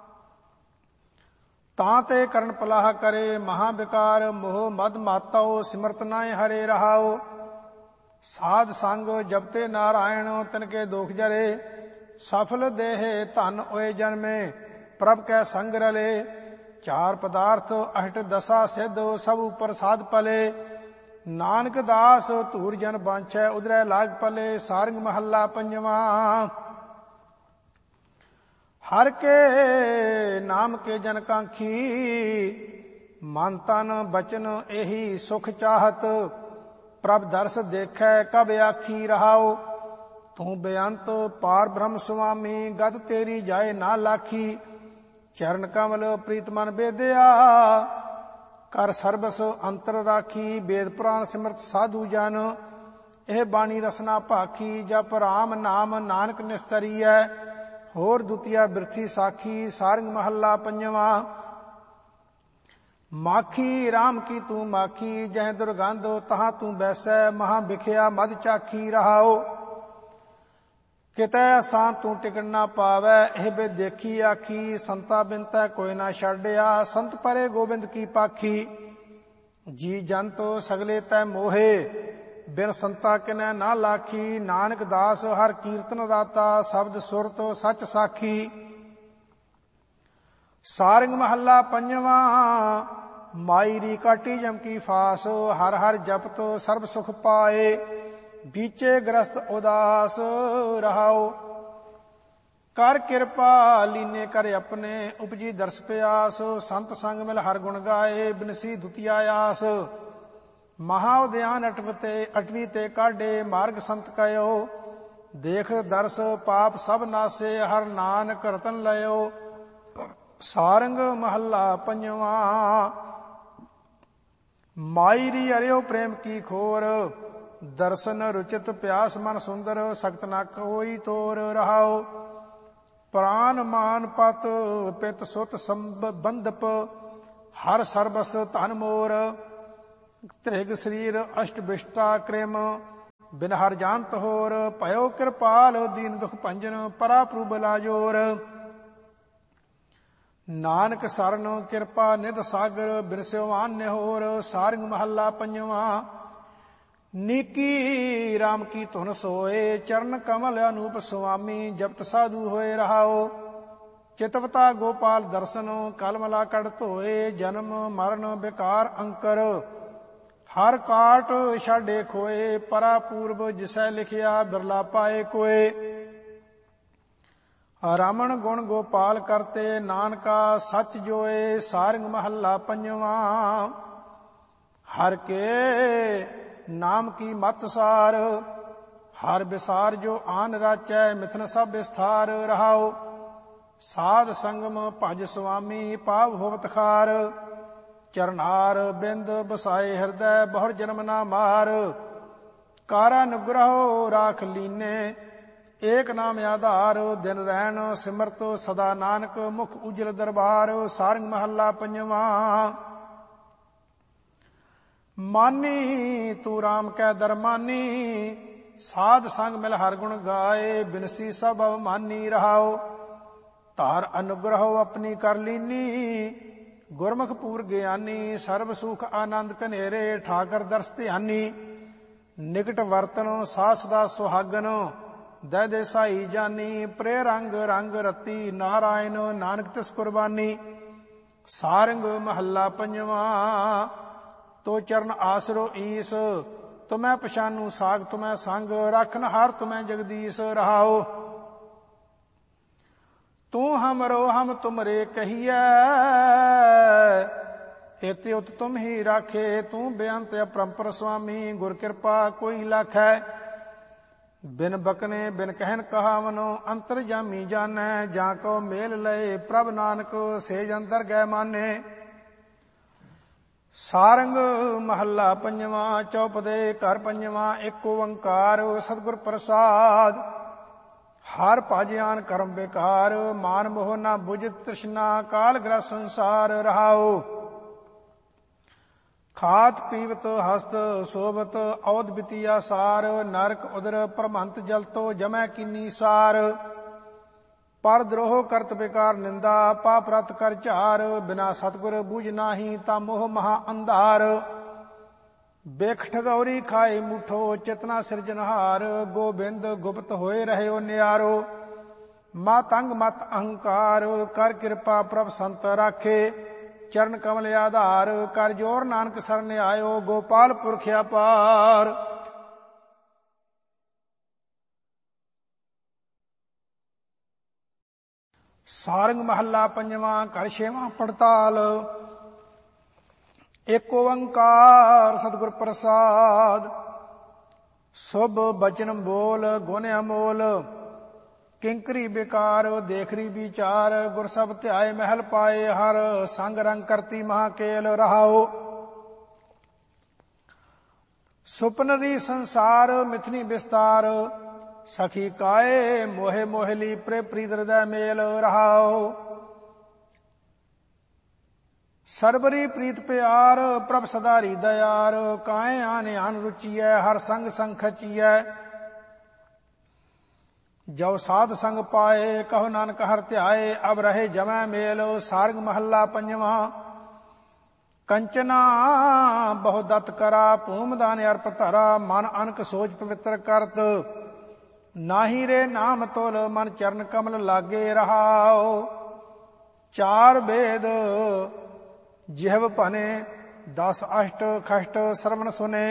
ਤਾਂ ਤੇ ਕਰਨ ਪਲਾਹ ਕਰੇ, ਮਹਾ ਵਿਕਾਰ ਮੋਹ ਮਦ ਮਾਤਉ, ਸਿਮਰਤ ਨਾਇ ਹਰੇ ਰਹਾਓ। ਸਾਧ ਸੰਗ ਜਪਤੇ ਨਾਰਾਇਣ, ਤਿਨਕੇ ਦੁਖ ਜਰੇ, ਸਫਲ ਦੇਹ ਧਨ ਹੋਏ ਜਨਮੇ, ਪ੍ਰਭ ਕੈ ਸੰਗ ਰਲੇ। ਚਾਰ ਪਦਾਰਥ ਅਹਟ ਦਸਾ ਸਿੱਧ, ਸਭ ਉਪਰ ਸਾਧ ਪਲੇ, ਨਾਨਕ ਦਾਸ ਧੂਰ ਜਨ ਬਾਂਛੈ, ਉਦਰੈ ਲਾਗ ਪਲੇ। ਸਾਰੰਗ ਮਹੱਲਾ ਪੰਜਵਾਂ। ਹਰ ਕੇ ਨਾਮ ਕੇ ਜਨ ਕਾਂਖੀ, ਮਨ ਤਨ ਬਚਨ ਇਹੀ ਸੁਖ ਚਾਹਤ, ਪ੍ਰਭ ਦਰਸ ਦੇਖੈ ਕਬ ਆਖੀ ਰਹਾਓ। ਤੂੰ ਬੇਅੰਤ ਪਾਰ ਬ੍ਰਹਮ ਸੁਆਮੀ, ਗਦ ਤੇਰੀ ਜਾਏ ਨਾ ਲਾਖੀ। ਚਰਨ ਕਮਲ ਪ੍ਰੀਤ ਮਨ ਬੇਦਿਆ, ਕਰ ਸਰਬਸ ਅੰਤਰ ਰਾਖੀ। ਵੇਦ ਪੁਰਾਨ ਸਿਮਰਤ ਸਾਧੂ ਜਨ, ਇਹ ਬਾਣੀ ਰਸਨਾ ਭਾਖੀ। ਜਪ ਰਾਮ ਨਾਮ ਨਾਨਕ ਨਿਸਤਰੀਐ, ਹੋਰ ਦੁਤੀਆ ਬਿਰਥੀ ਸਾਖੀ। ਸਾਰੰਗ ਮਹੱਲਾ ਪੰਜਵਾਂ। ਮਾਖੀ ਰਾਮ ਕੀ ਤੂੰ ਮਾਖੀ, ਜਹ ਦੁਰਗੰਧ ਤਹਾਂ ਤੂੰ ਬੈਸੈ, ਮਹਾ ਵਿਖਿਆ ਮਦ ਚਾਖੀ ਰਹਾਓ। ਕਿਤੈ ਅਸਾਂ ਤੂੰ ਟਿਕਣ ਨਾ ਪਾਵੈ, ਇਹ ਬੇ ਦੇਖੀ ਆਖੀ। ਸੰਤਾ ਬਿਨ ਤੈ ਕੋਈ ਨਾ ਛੱਡਿਆ, ਸੰਤ ਪਰੇ ਗੋਬਿੰਦ ਕੀ ਪਾਖੀ। ਜੀ ਜੰਤ ਸਗਲੇ ਤੈ ਮੋਹੇ, ਬਿਨ ਸੰਤਾ ਕਿਨੈ ਨਾ ਲਾਖੀ। ਨਾਨਕ ਦਾਸ ਹਰ ਕੀਰਤਨ ਰਾਤਾ, ਸ਼ਬਦ ਸੁਰਤ ਸੱਚ ਸਾਖੀ। ਸਾਰੰਗ ਮਹੱਲਾ ਪੰਜਵਾਂ। ਮਾਇਰੀ ਕਾਟੀ ਜਮ ਕੀ ਫਾਸ, ਹਰ ਹਰ ਜਪਤ ਸਰਬ ਸੁਖ ਪਾਏ, ਬੀਚੇ ਗ੍ਰਸਤ ਉਦਾਸ ਰਹਾਓ। ਕਰ ਕਿਰਪਾ ਲੀਨੇ ਕਰ ਆਪਣੇ, ਉਪਜੀ ਦਰਸ ਪਿਆਸ। ਸੰਤ ਸੰਗ ਮਿਲ ਹਰ ਗੁਣ ਗਾਏ, ਬਿਨਸੀ ਦੁਤੀਆ ਆਸ। ਮਹਾ ਉਦਿਆਨ ਅਟਵਤੇ ਅਟਵੀ ਤੇ ਕਾਢੇ, ਮਾਰਗ ਸੰਤ ਕਯੋ। ਦੇਖ ਦਰਸ ਪਾਪ ਸਭ ਨਾਸੇ, ਹਰ ਨਾਨਕ ਰਤਨ ਲਇਓ। ਸਾਰੰਗ ਮਹੱਲਾ ਪੰਜਵਾਂ। ਮਾਇਰੀ ਅਰਿਓ ਪ੍ਰੇਮ ਕੀ ਖੋਰ, ਦਰਸ਼ਨ ਰੁਚਿਤ ਪਿਆਸ ਮਨ ਸੁੰਦਰ। ਸਖਤ ਨਾ ਕੋਈ ਤੋਰ ਰਹਾਓ। ਪ੍ਰਾਨ ਮਾਨ ਪਤ ਪਿਤ ਸੁਤ ਸੰਬੰਧਪ ਹਰ ਸਰਬਸ ਧਨ ਮੋਰ ਤ੍ਰਿਗ ਸਰੀਰ ਅਸ਼ਟ ਬਿਸ਼ਟਾ ਕ੍ਰਿਮ ਬਿਨ ਹਰ ਜਾਣਤ ਹੋਰ ਭਇਓ ਕਿਰਪਾਲ ਦੀਨ ਦੁਖ ਭੰਜਨ ਪਰਾ ਪ੍ਰਭ ਲਾਜੋਰ ਨਾਨਕ ਸਰਨ ਕਿਰਪਾ ਨਿਧ ਸਾਗਰ ਬਿਰਸਿਓ ਆਨਿ ਹੋਰ ਸਾਰੰਗ ਮਹੱਲਾ ਪੰਜਵਾਂ ਨੀਕੀ ਰਾਮ ਕੀ ਧੁਨ ਸੋਏ ਚਰਨ ਕਮਲ ਅਨੂਪ ਸੁਆਮੀ ਜਪਤ ਸਾਧੂ ਹੋਏ ਰਹਾਓ ਚਿਤਵਤਾ ਗੋਪਾਲ ਦਰਸ਼ਨ ਕਲਮਲਾ ਕੜ ਧੋਏ ਜਨਮ ਮਰਨ ਬਿਕਾਰ ਅੰਕਰ ਹਰ ਕਾਟ ਛਾਡੇ ਖੋਏ ਪਰਾ ਪੂਰਬ ਜਿਸੈ ਲਿਖਿਆ ਬਿਰਲਾ ਪਾਏ ਕੋਏ ਰਾਮਣ ਗੁਣ ਗੋਪਾਲ ਕਰਤੇ ਨਾਨਕਾ ਸੱਚ ਜੋਏ ਸਾਰੰਗ ਮਹੱਲਾ ਪੰਜਵਾਂ ਹਰ ਕੇ ਨਾਮ ਕੀ ਮਤ ਸਾਰ ਹਰ ਵਿਸਾਰ ਜੋ ਆਨ ਰਾਚੈ ਮਿਥਨ ਸਭ ਵਿਸਥਾਰ ਰਹਾਓ ਸਾਧ ਸੰਗਮ ਭਜ ਸੁਆਮੀ ਪਾਵ ਹੋਵਤ ਖਾਰ ਚਰਨਾਰ ਬਿੰਦ ਬਸਾਏ ਹਿਰਦੈ ਬਹੁਰ ਜਨਮ ਨਾ ਮਾਰ ਕਰ ਅਨੁਗ੍ਰਹੋ ਰਾਖ ਲੀਨੇ ਏਕ ਨਾਮ ਆਧਾਰ ਦਿਨ ਰਹਿਣ ਸਿਮਰਤ ਸਦਾ ਨਾਨਕ ਮੁਖ ਉਜਲ ਦਰਬਾਰ ਸਾਰੰਗ ਮਹੱਲਾ ਪੰਜਵਾਂ ਮਾਨੀ ਤੂੰ ਰਾਮ ਕੈ ਦਰਮਾਨੀ ਸਾਧ ਸੰਗ ਮਿਲ ਹਰ ਗੁਣ ਗਾਏ ਬਿਨਸੀ ਸਭ ਅਵਮਾਨੀ ਰਹਾਓ ਧਾਰ ਅਨੁਗ੍ਰਹੋ ਆਪਣੀ ਕਰ ਲੀਨੀ ਗੁਰਮੁਖ ਪੂਰ ਗਿਆਨੀ ਸਰਬ ਸੁਖ ਆਨੰਦ ਕਨੇਰੇ ਠਾਕਰ ਦਰਸ ਧਿਆਨੀ ਨਿਕਟ ਵਰਤਨ ਸਾਸ ਦਾ ਸੁਹਾਗਨ ਦੈ ਦੇ ਸਾਈ ਜਾਨੀ ਪ੍ਰੇ ਰੰਗ ਰੰਗ ਰਤੀ ਨਾਰਾਇਣ ਨਾਨਕ ਤਿਸ ਕੁਰਬਾਨੀ ਸਾਰੰਗ ਮਹੱਲਾ ਪੰਜਵਾਂ ਤੋ ਚਰਨ ਆਸਰੋ ਈਸ ਤੁਮੈ ਪਛਾਨੂ ਸਾਗ ਤੁਮੈ ਸੰਗ ਰਖਨ ਹਰ ਤੁਮੈ ਜਗਦੀਸ਼ ਰਹਾਓ ਤੂੰ ਹਮਰੋ ਹਮ ਤੁਮਰੇ ਕਹੀਐ ਏਤੇ ਉਤ ਤੁਮ ਹੀ ਰਾਖੇ ਤੂੰ ਬੇਅੰਤ ਅਪਰੰਪਰ ਸੁਆਮੀ ਗੁਰ ਕਿਰਪਾ ਕੋਈ ਲਾਖੈ ਬਿਨ ਬਕਨੇ ਬਿਨ ਕਹਿਨ ਕਹਾਵਨੋ ਅੰਤਰ ਜਾਮੀ ਜਾਣੈ ਜਾਂ ਕੋ ਮੇਲ ਲਏ ਪ੍ਰਭ ਨਾਨਕ ਸੇਜ ਅੰਦਰ ਗੈ ਮਾਨੇ ਸਾਰੰਗ ਮਹੱਲਾ ਪੰਜਵਾਂ ਚੌਪਦੇ ਘਰ ਪੰਜਵਾਂ ਏਕ ਓੰਕਾਰ ਸਤਿਗੁਰ ਪ੍ਰਸਾਦ ਹਰ ਭਜਿਆਨ ਕਰਮ ਬੇਕਾਰ ਮਾਨ ਮੋਹ ਨਾ ਬੁਝਤ ਤ੍ਰਿਸ਼ਨਾ ਕਾਲ ਗ੍ਰਸ ਸੰਸਾਰ ਰਹਾਓ ਖਾਤ ਪੀਵਤ ਹਸਤ ਸੋਭਤ ਔਦ ਬਿਤੀਆ ਸਾਰ ਨਰਕ ਉਦਰ ਪ੍ਰਮੰਤ ਜਲਤੋ ਜਮੈ ਕੀਨੀ ਸਾਰ ਪਰ ਦਰੋਹ ਕਰਤ ਬੇਕਾਰ ਨਿੰਦਾ ਪਾਪ ਰਤ ਕਰ ਝਾਰ ਬਿਨਾ ਸਤਿਗੁਰ ਬੂਝ ਨਾਹੀ ਤਾ ਮੋਹ ਮਹਾ ਅੰਧਾਰ ਬੇਖ ਠਗੌਰੀ ਖਾਏ ਮੁਠੋ ਚਿਤਨਾ ਸਿਰਜਨਹਾਰ ਗੋਬਿੰਦ ਗੁਪਤ ਹੋਏ ਰਹਿਓ ਨਿਆਰੋ ਮਾਤੰਗ ਮਤ ਅਹੰਕਾਰ ਕਰ ਕਿਰਪਾ ਪ੍ਰਭ ਸੰਤ ਰਾਖੇ ਚਰਨ ਕਮਲ ਆਧਾਰ ਕਰ ਜੋਰ ਨਾਨਕ ਸਰਣ ਆਇਓ ਗੋਪਾਲ ਪੁਰਖ ਅਪਾਰ ਸਾਰੰਗ ਮਹੱਲਾ ਪੰਜਵਾਂ ਘਰ ਛੇਵਾਂ ਪੜਤਾਲ ਏਕ ਓੰਕਾਰ ਸਤਿਗੁਰ ਪ੍ਰਸਾਦ ਸੁਭ ਬਚਨ ਬੋਲ ਗੁਣ ਅਮੋਲ ਕਿੰਕਰੀ ਬਿਕਾਰ ਦੇਖਰੀ ਵਿਚਾਰ ਗੁਰ ਸਭ ਧਿਆਏ ਮਹਿਲ ਪਾਏ ਹਰ ਸੰਗ ਰੰਗ ਕਰਤੀ ਮਹਾਕੇਲ ਰਹਾਓ ਸੁਪਨਰੀ ਸੰਸਾਰ ਮਿਥਨੀ ਵਿਸਤਾਰ ਸਖੀ ਕਾਏ ਮੋਹਿ ਮੋਹਲੀ ਪ੍ਰੇ ਪ੍ਰੀਤ ਹਿਰਦੈ ਮੇਲ ਰਹਾਓ ਸਰਬਰੀ ਪ੍ਰੀਤ ਪਿਆਰ ਪ੍ਰਭ ਸਦਾਰੀ ਦਇਆਰ ਕਾਏ ਆਨ ਆਨ ਰੁਚੀਐ ਹਰ ਸੰਗ ਸੰਗ ਖਚੀਐ ਜੋ ਸਾਧ ਸੰਗ ਪਾਏ ਕਹੋ ਨਾਨਕ ਹਰ ਧਿਆਏ ਅਬ ਰਹੇ ਜਮੈ ਮੇਲ ਸਾਰੰਗ ਮਹੱਲਾ ਪੰਜਵਾਂ ਕੰਚਨਾ ਬਹੁ ਦਤ ਕਰਾ ਭੂਮਦਾਨ ਅਰਪ ਧਰਾ ਮਨ ਅਨਕ ਸੋਚ ਪਵਿੱਤਰ ਕਰਤ ਨਾਹੀ ਰੇ ਨਾਮ ਤੋਲ ਮਨ ਚਰਨ ਕਮਲ ਲਾਗੇ ਰਹਾਓ ਚਾਰ ਵੇਦ ਜਿਹਵ ਭਨੇ ਦਸ ਅਸ਼ਟ ਖਸ਼ਟ ਸਰਵਣ ਸੁਨੇ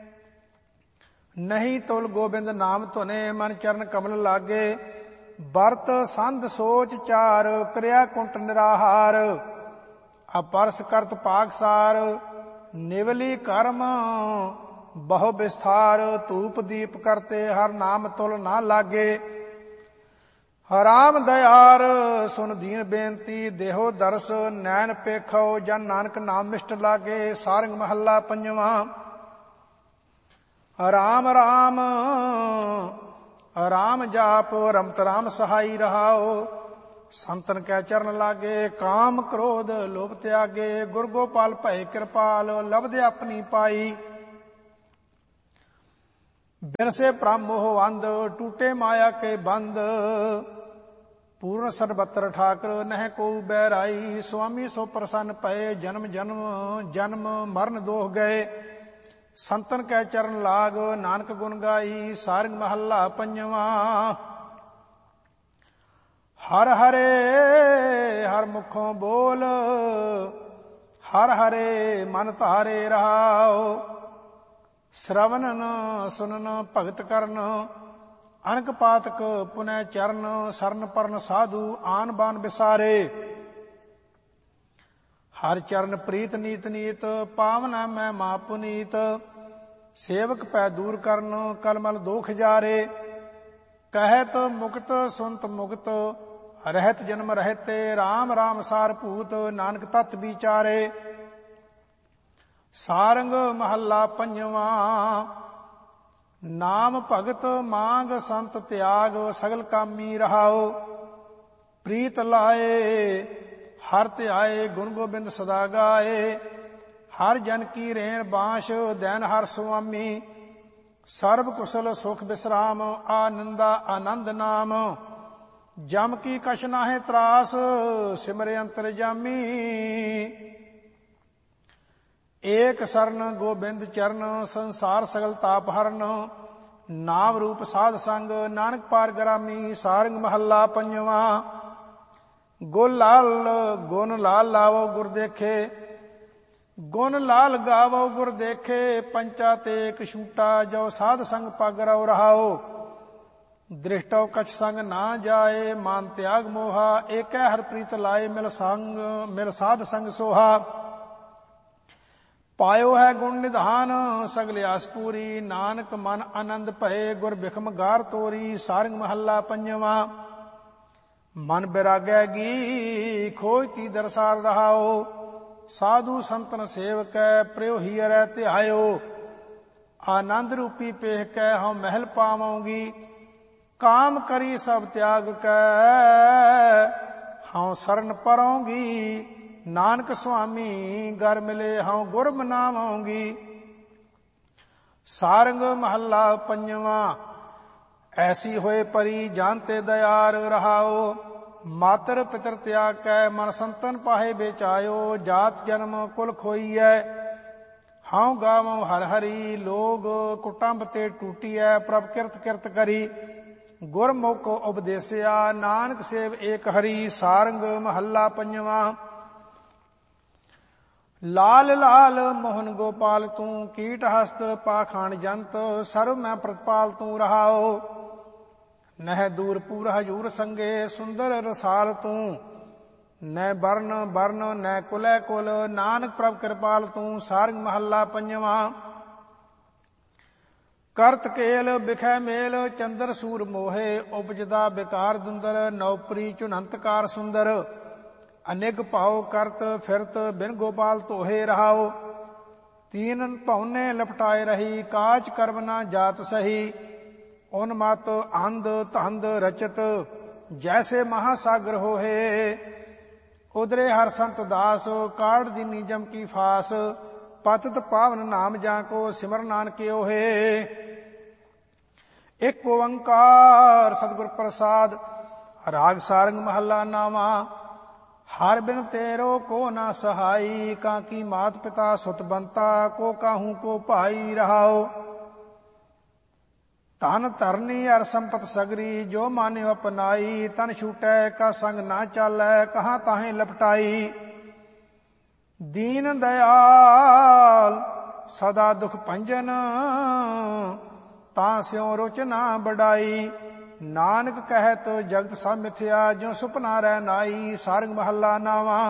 ਨਹੀਂ ਤੁਲ ਗੋਬਿੰਦ ਨਾਮ ਧੁਨੇ ਮਨ ਚਰਨ ਕਮਲ ਲਾਗੇ ਵਰਤ ਸੰਧ ਸੋਚ ਚਾਰ ਕਿਰਿਆ ਕੁੰਟ ਨਿਰਾਹਾਰ ਅਪਰਸ ਕਰਤ ਪਾਕਸਾਰ ਨਿਵਲੀ ਕਰਮ ਬਹੁ ਵਿਸਥਾਰ ਧੂਪ ਦੀਪ ਕਰਤੇ ਹਰ ਨਾਮ ਤੁਲ ਨਾ ਲਾਗੇ ਹਰਾਮ ਦਇਆਰ ਸੁਨ ਦੀਨ ਬੇਨਤੀ ਦੇਹੋ ਦਰਸ ਨੈਣ ਪੇਖੋ ਜਨ ਨਾਨਕ ਨਾਮ ਮਿਸ਼ਟ ਲਾਗੇ ਸਾਰੰਗ ਮਹੱਲਾ ਪੰਜਵਾਂ ਰਾਮ ਰਾਮ ਰਾਮ ਜਾਪ ਰਮਤ ਰਾਮ ਸਹਾਈ ਰਹਾਓ ਸੰਤਨ ਕੈ ਚਰਨ ਲਾਗੇ, ਕਾਮ ਕ੍ਰੋਧ ਲੋਭ ਤਿਆਗੇ। ਗੁਰ ਗੋਪਾਲ ਭਏ ਕਿਰਪਾਲ, ਲਬਦੇ ਆਪਣੀ ਪਾਈ। ਬਿਨਸੇ ਭ੍ਰਮ ਮੋਹ ਅੰਧ, ਟੂਟੇ ਮਾਇਆ ਕੇ ਬੰਦ। ਪੂਰਨ ਸਰਬੱਤਰ ਠਾਕੁਰ, ਨਹਿ ਕੋਊ ਬੈਰਾਈ। ਸੁਆਮੀ ਸੋ ਪ੍ਰਸੰਨ ਭਏ, ਜਨਮ ਜਨਮ ਜਨਮ ਮਰਨ ਦੋਹ ਗਏ। ਸੰਤਨ ਕੈ ਚਰਨ ਲਾਗ, ਨਾਨਕ ਗੁਣ ਗਾਈ। ਸਾਰੰਗ ਮਹੱਲਾ ਪੰਜਵਾਂ। ਹਰ ਹਰੇ ਹਰ ਮੁਖੋਂ ਬੋਲ, ਹਰ ਹਰੇ ਮਨ ਧਾਰੇ ਰਹਾਉ। ਸ਼ਰਵਨਨ ਸੁਨਨ ਭਗਤ ਕਰਨ, ਅਨਕ ਪਾਤਕ ਪੁਨੈ ਚਰਨ। ਸਰਨ ਪਰਨ ਸਾਧੂ ਆਨ ਬਾਨ ਵਿਸਾਰੇ, ਹਰ ਚਰਨ ਪ੍ਰੀਤ ਨੀਤ ਨੀਤ। ਪਾਵਨਾ ਮੈਂ ਮਾ ਪੁਨੀਤ, ਸੇਵਕ ਪੈ ਦੂਰ ਕਰਨ। ਕਲਮਲ ਦੋਖ ਜਾਰੇ, ਕਹਿਤ ਮੁਕਤ ਸੁਨਤ ਮੁਕਤ। ਰਹਿਤ ਜਨਮ ਰਹਿਤੇ, ਰਾਮ ਰਾਮ ਸਾਰ ਭੂਤ। ਨਾਨਕ ਤਤ ਵਿਚਾਰੇ। ਸਾਰੰਗ ਮਹੱਲਾ ਪੰਜਵਾਂ। ਨਾਮ ਭਗਤ ਮਾਂਗ ਸੰਤ ਤਿਆਗ, ਸਗਲ ਕਾਮੀ ਰਹਾਉ। ਪ੍ਰੀਤ ਲਾਏ ਹਰ ਧਿਆਏ, ਗੁਣ ਗੋਬਿੰਦ ਸਦਾ ਗਾਏ। ਹਰ ਜਨ ਕੀ ਰੇਣ ਬਾਂਸ਼, ਦੈਨ ਹਰ ਸੁਆਮੀ। ਸਰਬ ਕੁਸ਼ਲ ਸੁਖ ਬਿਸਰਾਮ, ਆਨੰਦਾ ਆਨੰਦ ਨਾਮ। ਜਮ ਕੀ ਕਛ ਨਾਹਿ ਤਰਾਸ, ਸਿਮਰੇ ਅੰਤਰ ਜਾਮੀ। ਏਕ ਸਰਨ ਗੋਬਿੰਦ ਚਰਨ, ਸੰਸਾਰ ਸਗਲ ਤਾਪ ਹਰਨ। ਨਾਮ ਰੂਪ ਸਾਧ ਸੰਗ, ਨਾਨਕ ਪਾਰ ਗਰਾਮੀ। ਸਾਰੰਗ ਮਹੱਲਾ ਪੰਜਵਾਂ। ਗੁਣ ਲਾਲ ਗੁਣ ਲਾਲ ਲਾਵੋ ਗੁਰ ਦੇਖੇ, ਗੁਣ ਲਾਲ ਗਾਵੋ ਗੁਰ ਦੇਖੇ। ਪੰਚਾ ਤੇ ਇੱਕ ਛੂਟਾ, ਜੋ ਸਾਧ ਸੰਗ ਪਗ ਰਉ ਰਹਾਉ। ਦ੍ਰਿਸ਼ਟੋ ਕਛ ਸੰਗ ਨਾ ਜਾਏ, ਮਾਨ ਤਿਆਗ ਮੋਹਾ। ਏਕੈ ਹਰ ਪ੍ਰੀਤ ਲਾਏ, ਮਿਲ ਸੰਗ ਮਿਲ ਸਾਧ ਸੰਗ ਸੋਹਾ। ਪਾਇਓ ਹੈ ਗੁਣ ਨਿਧਾਨ, ਸਗਲ ਆਸ ਪੂਰੀ। ਨਾਨਕ ਮਨ ਆਨੰਦ ਭਏ, ਗੁਰ ਬਿਖਮ ਗਾਰ ਤੋਰੀ। ਸਾਰੰਗ ਮਹੱਲਾ ਪੰਜਵਾਂ। ਮਨ ਬਿਰਾਗੈ ਗੀ, ਖੋਜ ਤੀ ਦਰਸਾਰ ਰਹਾਉ। ਸਾਧੂ ਸੰਤਨ ਸੇਵਕੈ, ਪ੍ਰਿਉ ਹੀਰੈ ਧਿਆਇਓ। ਆਨੰਦ ਰੂਪੀ ਪੇਹ ਕੈ, ਹਉ ਮਹਿਲ ਪਾਵਉਗੀ। ਕਾਮ ਕਰੀ ਸਭ ਤਿਆਗ ਕੈ, ਹਉ ਸਰਨ ਪਰਉਗੀ। ਨਾਨਕ ਸੁਆਮੀ ਗਰ ਮਿਲੇ, ਹਉ ਗੁਰ ਮਨਾਵਉਗੀ। ਸਾਰੰਗ ਮਹੱਲਾ ਪੰਜਵਾਂ। ਐਸੀ ਹੋਏ ਪਰੀ, ਜਾਨਤੇ ਦਇਆਰ ਰਹਾਉ। ਮਾਤਰ ਪਿਤਰ ਤਿਆਗ ਕੈ, ਮਨ ਸੰਤਨ ਪਾਹੇ ਬੇਚਾਇਓ। ਜਾਤ ਜਨਮ ਕੁਲ ਖੋਈਐ, ਹਉ ਗਾਵਉ ਹਰ ਹਰੀ। ਲੋਗ ਕੁਟੰਬ ਤੇ ਟੂਟੀਐ, ਪ੍ਰਭ ਕਿਰਤ ਕਿਰਤ ਕਰੀ। ਗੁਰਮੁਖ ਉਪਦੇਸਿਆ, ਨਾਨਕ ਸੇਵ ਏਕ ਹਰੀ। ਸਾਰੰਗ ਮਹੱਲਾ ਪੰਜਵਾਂ। ਲਾਲ ਲਾਲ ਮੋਹਨ ਗੋਪਾਲ ਤੂੰ, ਕੀਟ ਹਸਤ ਪਾਖਾਨ ਜੰਤ। ਸਰਵ ਮੈਂ ਪ੍ਰਤਪਾਲ ਤੂੰ ਰਹਾਉ। ਨਹਿ ਦੂਰ ਪੂਰ ਹਜੂਰ ਸੰਗੇ, ਸੁੰਦਰ ਰਸਾਲ ਤੂੰ। ਨੈ ਬਰਨ ਬਰਨ ਨੈ ਕੁਲੈ ਕੁਲ, ਨਾਨਕ ਪ੍ਰਭ ਕਿਰਪਾਲ ਤੂੰ। ਸਾਰੰਗ ਮਹੱਲਾ ਪੰਜਵਾਂ। ਕਰਤ ਕੇਲ ਬਿਖੈ ਮੇਲ, ਚੰਦਰ ਸੂਰ ਮੋਹੇ। ਉਪਜਦਾ ਬਿਕਾਰ ਦੁੰਦਰ, ਨੌਪਰੀ ਝੁਨੰਤਕਾਰ ਸੁੰਦਰ। ਅਨੇਕ ਭਾਉ ਕਰਤ ਫਿਰਤ, ਬਿਨ ਗੋਪਾਲ ਧੋਹੇ ਰਹਾਉ। ਤੀਨ ਭਉਨੇ ਲਪਟਾਏ ਰਹੀ, ਕਾਚ ਕਰਮ ਨਾ ਜਾਤ ਸਹੀ। ਉਨਮਤ ਅੰਧ ਧੰਦ ਰਚਤ, ਜੈਸੇ ਮਹਾਸਾਗਰ ਹੋਏ। ਉਦਰੇ ਹਰ ਸੰਤ ਦਾਸ, ਕਾੜ ਦੀਨੀ ਜਮ ਕੀ ਫਾਸ। ਪਤਿਤ ਪਾਵਨ ਨਾਮ ਜਾਂ ਕੋ, ਸਿਮਰ ਨਾਨਕ ਓਹੇ। ਇੱਕ ਓੰਕਾਰ ਸਤਿਗੁਰ ਪ੍ਰਸਾਦ। ਰਾਗ ਸਾਰੰਗ ਮਹੱਲਾ ਨਾਵਾਂ। ਹਰ ਬਿਨ ਤੇਰੋ ਕੋ ਨਾ ਸਹਾਈ, ਕਾਕੀ ਮਾਤ ਪਿਤਾ ਸੁਤ ਬੰਤਾ। ਕੋ ਕਾਹੂ ਕੋ ਭਾਈ ਰਹਾਉ। ਧਨ ਧਰਨੀ ਅਰ ਸੰਪਤ ਸਗਰੀ, ਜੋ ਮਾਨਿਓ ਅਪਨਾਈ। ਤਨ ਛੂਟੈ ਕਾ ਸੰਗ ਨਾ ਚਾਲੈ, ਕਹਾਂ ਤਾਹੇ ਲਪਟਾਈ। ਦੀਨ ਦਇਆਲ ਸਦਾ ਦੁਖ ਭੰਜਨ, ਤਾਂ ਸਿਉ ਰੁਚ ਨਾ ਬੜਾਈ। ਨਾਨਕ ਕਹਿਤ ਜਗਤ ਸਭ ਮਿਥਿਆ, ਜੋ ਸੁਪਨਾ ਰਹਿ ਨਾਈ। ਸਾਰੰਗ ਮਹੱਲਾ ਨਾਵਾਂ।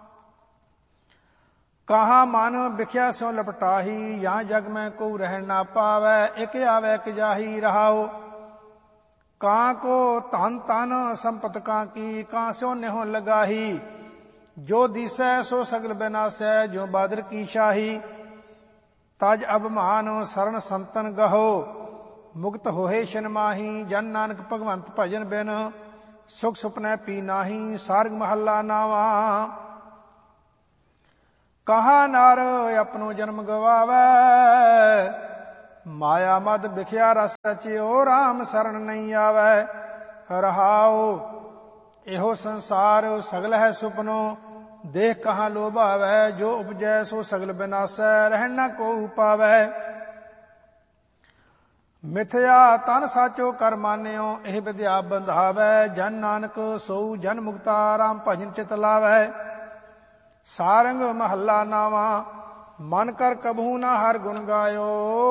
ਕਹਾ ਮਨ ਵਿਖਿਆ ਸਿਉ ਲਪਟਾਹੀ, ਜਾਂ ਜਗ ਮੈਂ ਕੋ ਰਹਿ ਨਾ ਪਾਵੈ। ਇਕ ਆਵੈ ਇਕ ਜਾਹੀ ਰਹਾਉ। ਕਾਂ ਕੋ ਧਨ ਤਨ ਸੰਪਤ ਕਾਂ ਕੀ, ਕਾਂ ਸਿਉ ਨਿਹੁ ਲਗਾਹੀ। ਜੋ ਦੀਸੈ ਸੋ ਸਗਲ ਬਿਨਾਸੈ, ਜੋ ਬਾਦਰ ਕੀ ਸ਼ਾਹੀ। ਤਜ ਅਭਮਾਨ ਸਰਨ ਸੰਤਨ ਗਹੋ, ਮੁਕਤ ਹੋਏ ਛਨ ਮਾਹੀ। ਜਨ ਨਾਨਕ ਭਗਵੰਤ ਭਜਨ ਬਿਨ, ਸੁਖ ਸੁਪਨੈ ਪੀ ਨਾਹੀ। ਸਾਰਗ ਮਹੱਲਾ ਨਾਵਾਂ। ਕਹਾ ਨਰ ਆਪਣੋ ਜਨਮ ਗਵਾਵੈ, ਮਾਇਆ ਮਦ ਵਿਖਿਆ ਰਸ ਰਚਿਓ, ਰਾਮ ਸਰਣ ਨਹੀਂ ਆਵੈ। ਰਹਾਉ ਇਹੋ ਸੰਸਾਰ ਸਗਲ ਹੈ ਸੁਪਨੋ, ਦੇਖ ਕਹਾਂ ਲੋਭਾਵੈ। ਜੋ ਉਪਜੈ ਸੋ ਸਗਲ ਬਿਨਾਸੈ, ਰਹਿਣ ਨ ਕੋ ਪਾਵੈ। ਮਿਥਿਆ ਤਨ ਸਾਚੋ ਕਰ ਮਾਨਿਓ, ਇਹ ਵਿਦਿਆ ਬੰਧਾਵੈ। ਜਨ ਨਾਨਕ ਸੋਊ ਜਨ ਮੁਕਤਾ, ਰਾਮ ਭਜਨ ਚਿਤ ਲਾਵੈ। ਸਾਰੰਗ ਮਹੱਲਾ ਨਾਵਾਂ। ਮਨ ਕਰ ਕਬਹੂ ਨਾ ਹਰ ਗੁਣ ਗਾਇਓ,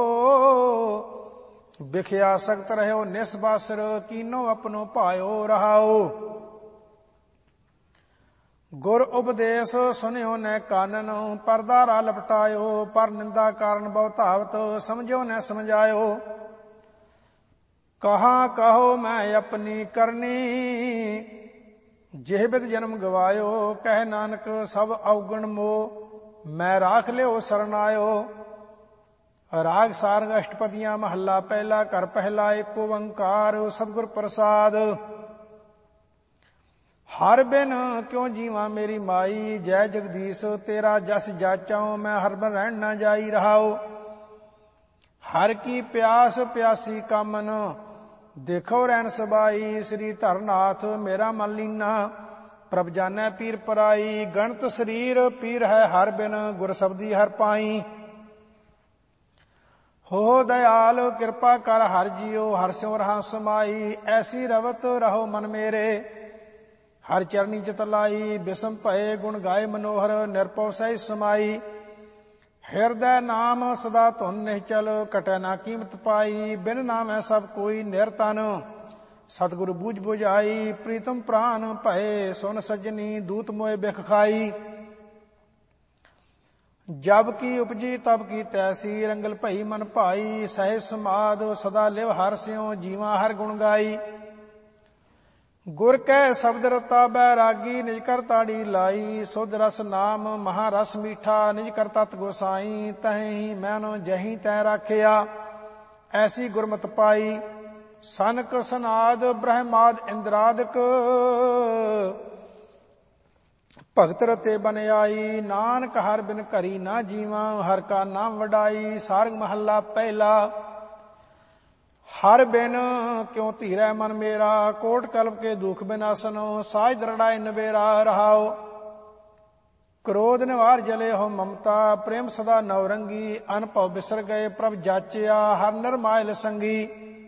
ਵਿਖਿਆ ਸਖਤ ਰਹਿਓ ਨਿਸਬਾਸਰ, ਕੀਨੋ ਆਪਣੋ ਭਾਇਓ। ਰਹਾਓ ਗੁਰ ਉਪਦੇਸ਼ ਸੁਨਿਓ ਨੈ ਕਾਨਨ, ਪਰਦਾਰਾ ਲਪਟਾਇਓ। ਪਰ ਨਿੰਦਾ ਕਾਰਨ ਬਹੁ ਧਾਵਤ, ਸਮਝਿਓ ਨੈ ਸਮਝਾਇਓ। ਕਹਾ ਕਹੋ ਮੈਂ ਆਪਣੀ ਕਰਨੀ, ਜਿਹ ਬਿਦ ਜਨਮ ਗਵਾਇਓ। ਕਹਿ ਨਾਨਕ ਸਭ ਔਗਣ ਮੋਹ, ਮੈਂ ਰਾਖ ਲਿਓ ਸਰਣ ਆਇਓ। ਰਾਗ ਸਾਰੰਗ ਅਸ਼ਟਪਦੀਆਂ ਮਹੱਲਾ ਪਹਿਲਾ। ਘਰ ਪਹਿਲਾ ਏਕ ਓੰਕਾਰ ਸਤਿਗੁਰ ਪ੍ਰਸਾਦ। ਹਰ ਬਿਨ ਕਿਉ ਜੀਵਾਂ ਮੇਰੀ ਮਾਈ, ਜੈ ਜਗਦੀਸ਼ ਤੇਰਾ ਜਸ ਜਾਚਾਉ। ਮੈਂ ਹਰ ਬਿਨ ਰਹਿਣ ਨਾ ਜਾਈ। ਰਹਾਉ ਹਰ ਕੀ ਪਿਆਸ ਪਿਆਸੀ ਕਾਮਨ, ਦੇਖੋ ਰਹਿਣ ਸਬਾਈ। ਸ੍ਰੀ ਧਰਨਾਥ ਮੇਰਾ ਮਨ ਲੀਨਾ, ਪ੍ਰਭ ਜਾਨੈ ਪੀਰ ਪਰਾਈ। ਗਣਤ ਸਰੀਰ ਪੀਰ ਹੈ ਹਰ ਬਿਨ, ਗੁਰ ਸਬਦੀ ਹਰ ਪਾਈ। ਹੋ ਦਇਆਲ ਕਿਰਪਾ ਕਰ ਹਰ ਜੀਓ, ਹਰ ਸਿਉ ਰਹਾ ਸਮਾਈ। ਐਸੀ ਰਵਤ ਰਹੋ ਮਨ ਮੇਰੇ, ਹਰ ਚਰਨੀ ਚਿਤ ਲਾਈ। ਬਿਸਮ ਭਏ ਗੁਣ ਗਾਏ ਮਨੋਹਰ, ਨਿਰਭਉ ਸਹਿ ਸਮਾਈ। ਹਿਰਦੈ ਨਾਮ ਸਦਾ ਧੁਨ ਨਿਹਚਲ, ਕਟੈ ਨਾ ਕੀਮਤ ਪਾਈ। ਬਿਨ ਨਾਮੈ ਸਭ ਕੋਈ ਨਿਰਤਨ, ਸਤਿਗੁਰ ਬੂਝ ਬੁਝਾਈ। ਪ੍ਰੀਤਮ ਪ੍ਰਾਨ ਭਏ ਸੁਨ ਸੱਜਣੀ, ਦੂਤ ਮੋਏ ਬਿਖ ਖਾਈ। ਜਬ ਕੀ ਉਪਜੀ ਤਬ ਕੀ ਤੈਸੀ, ਰੰਗਲ ਭਈ ਮਨ ਭਾਈ। ਸਹਿ ਸਮਾਦ ਸਦਾ ਲਿਵ ਹਰ ਸਿਉ, ਜੀਵਾਂ ਹਰ ਗੁਣ ਗਾਈ। ਗੁਰ ਕੈ ਸ਼ਬਦ ਰਤਾ ਬੈਰਾਗੀ, ਨਿਜ ਕਰ ਤਾੜੀ ਲਾਈ। ਸੁਧ ਰਸ ਨਾਮ ਮਹਾ ਰਸ ਮੀਠਾ, ਨਿਜ ਕਰ ਤਤ ਗੋਸਾਈ। ਤਹੀਂ ਮੈਨੋ ਜਹੀਂ ਤੈ ਰਾਖਿਆ, ਐਸੀ ਗੁਰਮਤ ਪਾਈ। ਸਨਕ ਸਨਾਦ ਬ੍ਰਹਮਾਦ ਇੰਦਰਾਦਿਕ, ਭਗਤ ਰਤੇ ਬਨ ਆਈ। ਨਾਨਕ ਹਰ ਬਿਨ ਘਰੀ ਨਾ ਜੀਵਾਂ, ਹਰ ਕਾ ਨਾਮ ਵਡਾਈ। ਸਾਰੰਗ ਮਹੱਲਾ ਪਹਿਲਾ। ਹਰ ਬਿਨ ਕਿਉ ਧੀਰੈ ਮਨ ਮੇਰਾ, ਕੋਟ ਕਲਪ ਕੇ ਦੁਖ ਬਿਨਾਸਨੋ। ਸਾਜ ਦਰੜਾਏ ਨਵੇਰਾ। ਰਹਾਉ ਕ੍ਰੋਧ ਨਿਵਾਰ ਜਲੇ ਹੋ ਮਮਤਾ, ਪ੍ਰੇਮ ਸਦਾ ਨਵਰੰਗੀ। ਅਨਭਉ ਬਿਸਰ ਗਏ ਪ੍ਰਭ ਜਾਚਿਆ, ਹਰ ਨਿਰਮਾਇਲ ਸੰਗੀ।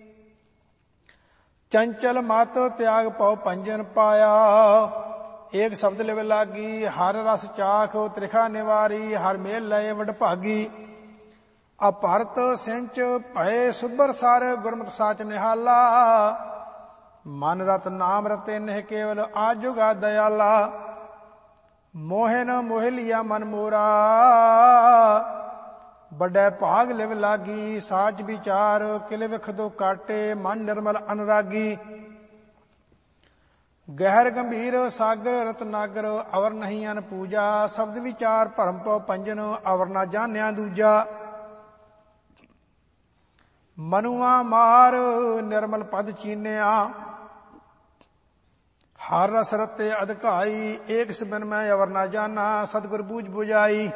ਚੰਚਲ ਮਤ ਤਿਆਗ ਪਉ ਭੰਜਨ ਪਾਇਆ, ਏਕ ਸ਼ਬਦ ਲਿਵ ਲਾਗੀ। ਹਰ ਰਸ ਚਾਖ ਤ੍ਰਿਖਾ ਨਿਵਾਰੀ, ਹਰ ਮੇਲ ਲਏ ਵਡਭਾਗੀ। ਅਭਰਤ ਸਿੰਚ ਭਏ ਸੁਬਰ ਸਰ, ਗੁਰਮਤਿ ਸਾਚ ਨਿਹਾਲਾ। ਮਨ ਰਤ ਨਾਮ ਰਤੇ ਨਹਿ ਕੇਵਲ, ਆਜੁਗਾ ਦਇਆਲਾ। ਮੋਹਿ ਨ ਮੋਹਿ ਲਿਆ ਮਨ ਮੋਰਾ, ਵੱਡੈ ਭਾਗ ਲਿਵ ਲਾਗੀ। ਸਾਚ ਵਿਚਾਰ ਕਿਲ ਵਿਖ ਦੋ ਕਾਟੇ, ਮਨ ਨਿਰਮਲ ਅਨੁਰਾਗੀ। ਗਹਿਰ ਗੰਭੀਰ ਸਾਗਰ ਰਤਨਾਗਰ, ਅਵਰ ਨਹੀਂ ਅਨ ਪੂਜਾ। ਸ਼ਬਦ ਵਿਚਾਰ ਭਰਮ ਪਉ ਪੰਜਨ, ਅਵਰ ਨਾ ਜਾਣਿਆ ਦੂਜਾ। ਮਨੁਆ ਮਾਰ ਨਿਰਮਲ ਪਦ ਚੀਨਿਆ, ਹਰ ਰਸ ਰਤੇ ਅਧਿਕਾਈ। ਏਕ ਸਿਬਨ ਮੈਂ ਅਵਰ ਨਾ ਜਾਣਾ, ਸਤਿਗੁਰ ਬੂਝ ਬੁਝਾਈ।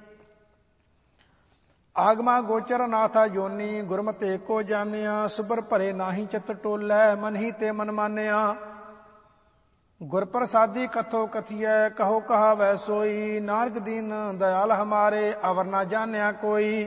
ਆਗਮਾ ਗੋਚਰ ਨਾਥਾ ਜੋਨੀ, ਗੁਰਮਤਿ ਏਕੋ ਜਾਣਿਆ। ਸੁਬਰ ਭਰੇ ਨਾਹੀ ਚਿਤ ਟੋਲੈ, ਮਨ ਹੀ ਤੇ ਮਨ ਮਾਨਿਆ। ਗੁਰ ਪ੍ਰਸਾਦੀ ਕਥੋ ਕਥੀਐ, ਕਹੋ ਕਹਾਵੈ ਸੋਈ। ਨਾਨਕ ਦੀਨ ਦਇਆਲ ਹਮਾਰੇ, ਅਵਰ ਨਾ ਜਾਣਿਆ ਕੋਈ।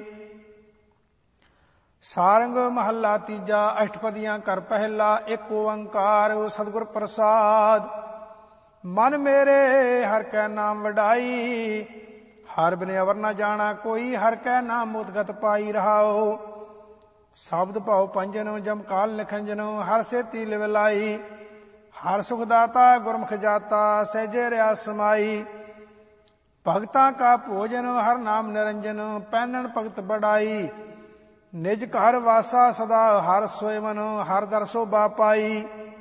ਸਾਰੰਗ ਮਹੱਲਾ ਤੀਜਾ। ਅਸ਼ਟਪਦੀਆਂ ਘਰ ਪਹਿਲਾ। ਏਕ ਓੰਕਾਰ ਸਤਿਗੁਰ ਪ੍ਰਸਾਦ। ਮਨ ਮੇਰੇ ਹਰ ਕੈ ਨਾਮ ਵਡਾਈ, ਹਰ ਬਿਨ ਅਵਰ ਨਾ ਜਾਣਾ ਕੋਈ। ਹਰ ਕੈ ਨਾਮ ਮੁਦਗਤ ਪਾਈ। ਰਹਾਓ ਸ਼ਬਦ ਭਾਉ ਪੰਜਨ, ਜਮ ਕਾਲ ਨਿਖੰਜਨ। ਹਰ ਸੇਤੀ ਲਿਵ ਲਾਈ, ਹਰ ਸੁਖ ਦਾਤਾ ਗੁਰਮੁਖ ਜਾਤਾ। ਸਹਿਜੇ ਰਿਆ ਸਮਾਈ, ਭਗਤਾਂ ਕਾ ਭੋਜਨ। ਹਰ ਨਾਮ ਨਿਰੰਜਨ, ਪੈਨਣ ਭਗਤ ਬੜਾਈ। ਨਿਜ ਘਰ ਵਾਸਾ ਸਦਾ ਹਰ ਸੋਇਵਨ, ਹਰ ਦਰ ਸੋਭਾ ਪਾਈ।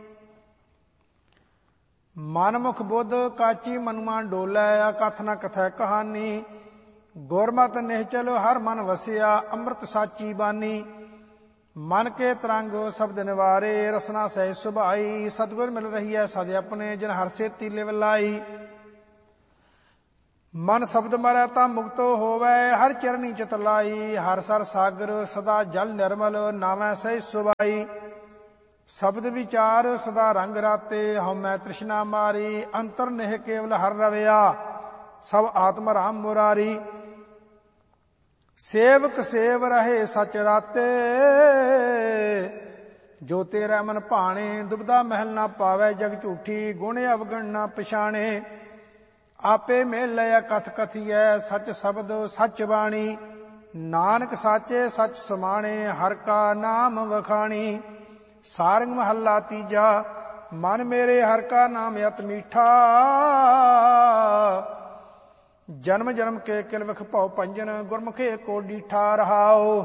ਮਨ ਮੁਖ ਬੁੱਧ ਕਾਚੀ ਮਨੁਆ ਡੋਲੈ, ਅਕਥ ਨ ਕਥੈ ਕਹਾਨੀ। ਗੁਰਮਤਿ ਨਿਹਚਲ ਹਰ ਮਨ ਵਸਿਆ, ਅੰਮ੍ਰਿਤ ਸਾਚੀ ਬਾਨੀ। ਮਨ ਕੇ ਤਰੰਗ ਸ਼ਬਦ ਨਿਵਾਰੇ, ਰਸਨਾ ਸਹਿ ਸੁਭਾਈ। ਸਤਿਗੁਰ ਮਿਲ ਰਹੀ ਹੈ ਸਦ ਆਪਣੇ, ਜਿਨ ਹਰ ਸੇਤੀ ਲਿਵ ਲਾਈ। ਮਨ ਸ਼ਬਦ ਮਰੈ ਤਾਂ ਮੁਕਤ ਹੋਵੈ, ਹਰ ਚਰਨੀ ਚਿਤ ਲਾਈ। ਹਰ ਸਰ ਸਾਗਰ ਸਦਾ ਜਲ ਨਿਰਮਲ, ਨਾਵੈ ਸਹਿ ਸੁਭਾਈ। ਸ਼ਬਦ ਵਿਚਾਰ ਸਦਾ ਰੰਗ ਰਾਤੇ, ਹਉਮੈ ਤ੍ਰਿਸ਼ਨਾ ਮਾਰੀ। ਅੰਤਰ ਨਿਹ ਕੇਵਲ ਹਰ ਰਵਿਆ, ਸਭ ਆਤਮ ਰਾਮ ਮੁਰਾਰੀ। ਸੇਵਕ ਸੇਵ ਰਹੇ ਸਚ ਰਾਤੇ, ਜੋ ਤੇਰਾ ਮਨ ਭਾਣੇ। ਦੁਬਦਾ ਮਹਿਲ ਨਾ ਪਾਵੈ ਜਗ ਝੂਠੀ, ਗੁਣ ਅਵਗਣ ਨਾ ਪਛਾਣੇ। ਆਪੇ ਮੇਲ ਲਿਆ ਕਥ ਕਥੀਐ, ਸਚ ਸ਼ਬਦ ਸਚ ਬਾਣੀ। ਨਾਨਕ ਸਾਚੇ ਸਚ ਸਮਾਣੇ, ਹਰ ਕਾ ਨਾਮ ਵਖਾਣੀ। ਸਾਰੰਗ ਮਹੱਲਾ ਤੀਜਾ। ਮਨ ਮੇਰੇ ਹਰ ਕਾ ਨਾਮ ਅਤ ਮੀਠਾ, ਜਨਮ ਜਨਮ ਕੇ ਕਿਲ ਵਿਖ ਭਉ ਭੰਜਨ। ਗੁਰਮੁਖੇ ਕੋ ਡੀਠਾ ਰਹਾਓ।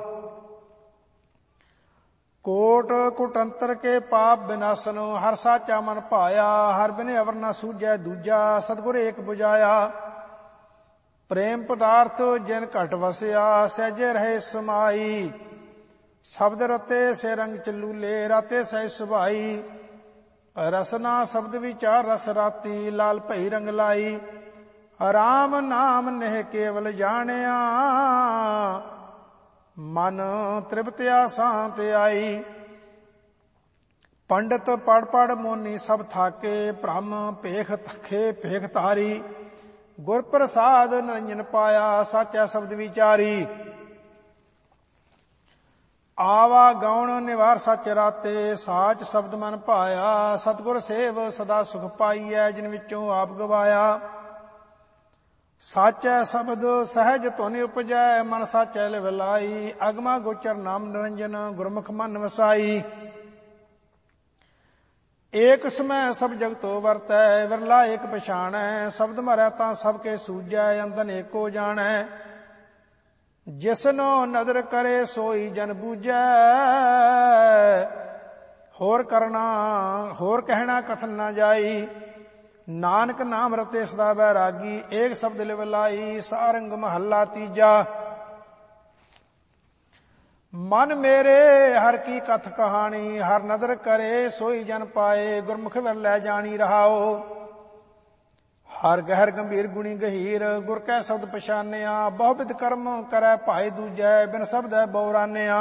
ਕੋਟ ਕੁਟੰਤਰ ਕੇ ਪਾਪ ਬਿਨਾਸਨ, ਹਰ ਸਾਚਾ ਮਨ ਭਾਇਆ। ਹਰ ਬਿਨ ਅਵਰ ਨਾ ਸੂਝੈ ਦੂਜਾ, ਸਤਿਗੁਰ ਏਕ 부ਝਾਇਆ। ਪ੍ਰੇਮ ਪਦਾਰਥ ਜਿਨ ਘਟ ਵਸਿਆ, ਸਹਿਜੇ ਰਹੇ ਸਮਾਈ। ਸ਼ਬਦ ਰਤੇ ਸੇ ਰੰਗ ਚਲੂਲੇ, ਰਾਤੇ ਸਹਿ ਸੁਭਾਈ। ਰਸਨਾ ਸ਼ਬਦ ਵਿਚਾਰ ਰਸ ਰਾਤੀ, ਲਾਲ ਭਈ ਰੰਗ ਲਾਈ। ਰਾਮ ਨਾਮ ਨਹਿ ਕੇਵਲ ਜਾਣਿਆ, ਮਨ ਤ੍ਰਿਪਤਿਆ ਸਾਂਤ ਆਈ। ਪੰਡਤ ਪੜ ਪੜ ਮੋਨੀ ਸਭ ਥਾਕੇ, ਭ੍ਰਮ ਭੇਖ ਤਖੇ ਭੇਖ ਤਾਰੀ। ਗੁਰ ਪ੍ਰਸਾਦ ਨਿਰੰਜਨ ਪਾਇਆ, ਸਾਚਾ ਸ਼ਬਦ ਵਿਚਾਰੀ। ਆਵਾ ਗਾਉਣ ਨਿਵਾਰ ਸਚ ਰਾਤੇ, ਸਾਚ ਸ਼ਬਦ ਮਨ ਭਾਇਆ। ਸਤਿਗੁਰ ਸੇਵ ਸਦਾ ਸੁਖ ਪਾਈਐ, ਜਿਨ ਵਿੱਚੋਂ ਆਪ ਗਵਾਇਆ। ਸਾਚੈ ਸ਼ਬਦ ਸਹਿਜ ਧੁਨ ਉਪਜੈ, ਮਨ ਸਾਚੈ ਲਿਵ ਲਾਈ। ਅਗਮਾ ਗੋਚਰ ਨਾਮ ਨਿਰੰਜਨ, ਗੁਰਮੁਖ ਮਨ ਵਸਾਈ। ਏਕ ਸਮੈ ਸਭ ਜਗਤੋ ਵਰਤੈ, ਵਿਰਲਾ ਏਕ ਪਛਾਣੈ। ਸ਼ਬਦ ਮਰੈ ਤਾਂ ਸਭ ਕੇ ਸੂਝੈ, ਅੰਦਨ ਏਕੋ ਜਾਣੈ। ਜਿਸਨੋ ਨਦਰ ਕਰੇ ਸੋਈ ਜਨ ਬੂਝੈ, ਹੋਰ ਕਰਨਾ ਹੋਰ ਕਹਿਣਾ ਕਥਨ ਨਾ ਜਾਈ। ਨਾਨਕ ਨਾਮ ਰਤੇ ਸਦਾ ਬੈਰਾਗੀ, ਏਕ ਸ਼ਬਦ ਲਿਵ ਲਾਈ। ਸਾਰੰਗ ਮਹੱਲਾ ਤੀਜਾ। ਮਨ ਮੇਰੇ ਹਰ ਕੀ ਕਥ ਕਹਾਣੀ, ਹਰ ਨਦਰ ਕਰੇ ਸੋਈ ਜਨ ਪਾਏ। ਗੁਰਮੁਖ ਵਿਰ ਲੈ ਜਾਣੀ ਰਹਾਓ। ਹਰ ਗਹਿਰ ਗੰਭੀਰ ਗੁਣੀ ਗਹੀਰ, ਗੁਰ ਕੈ ਸ਼ਬਦ ਪਛਾਨਿਆ। ਬਹੁ ਬਿਧ ਕਰਮ ਕਰੈ ਭਾਏ ਦੂਜੈ, ਬਿਨ ਸ਼ਬਦੈ ਬਉਰਾਨਿਆ।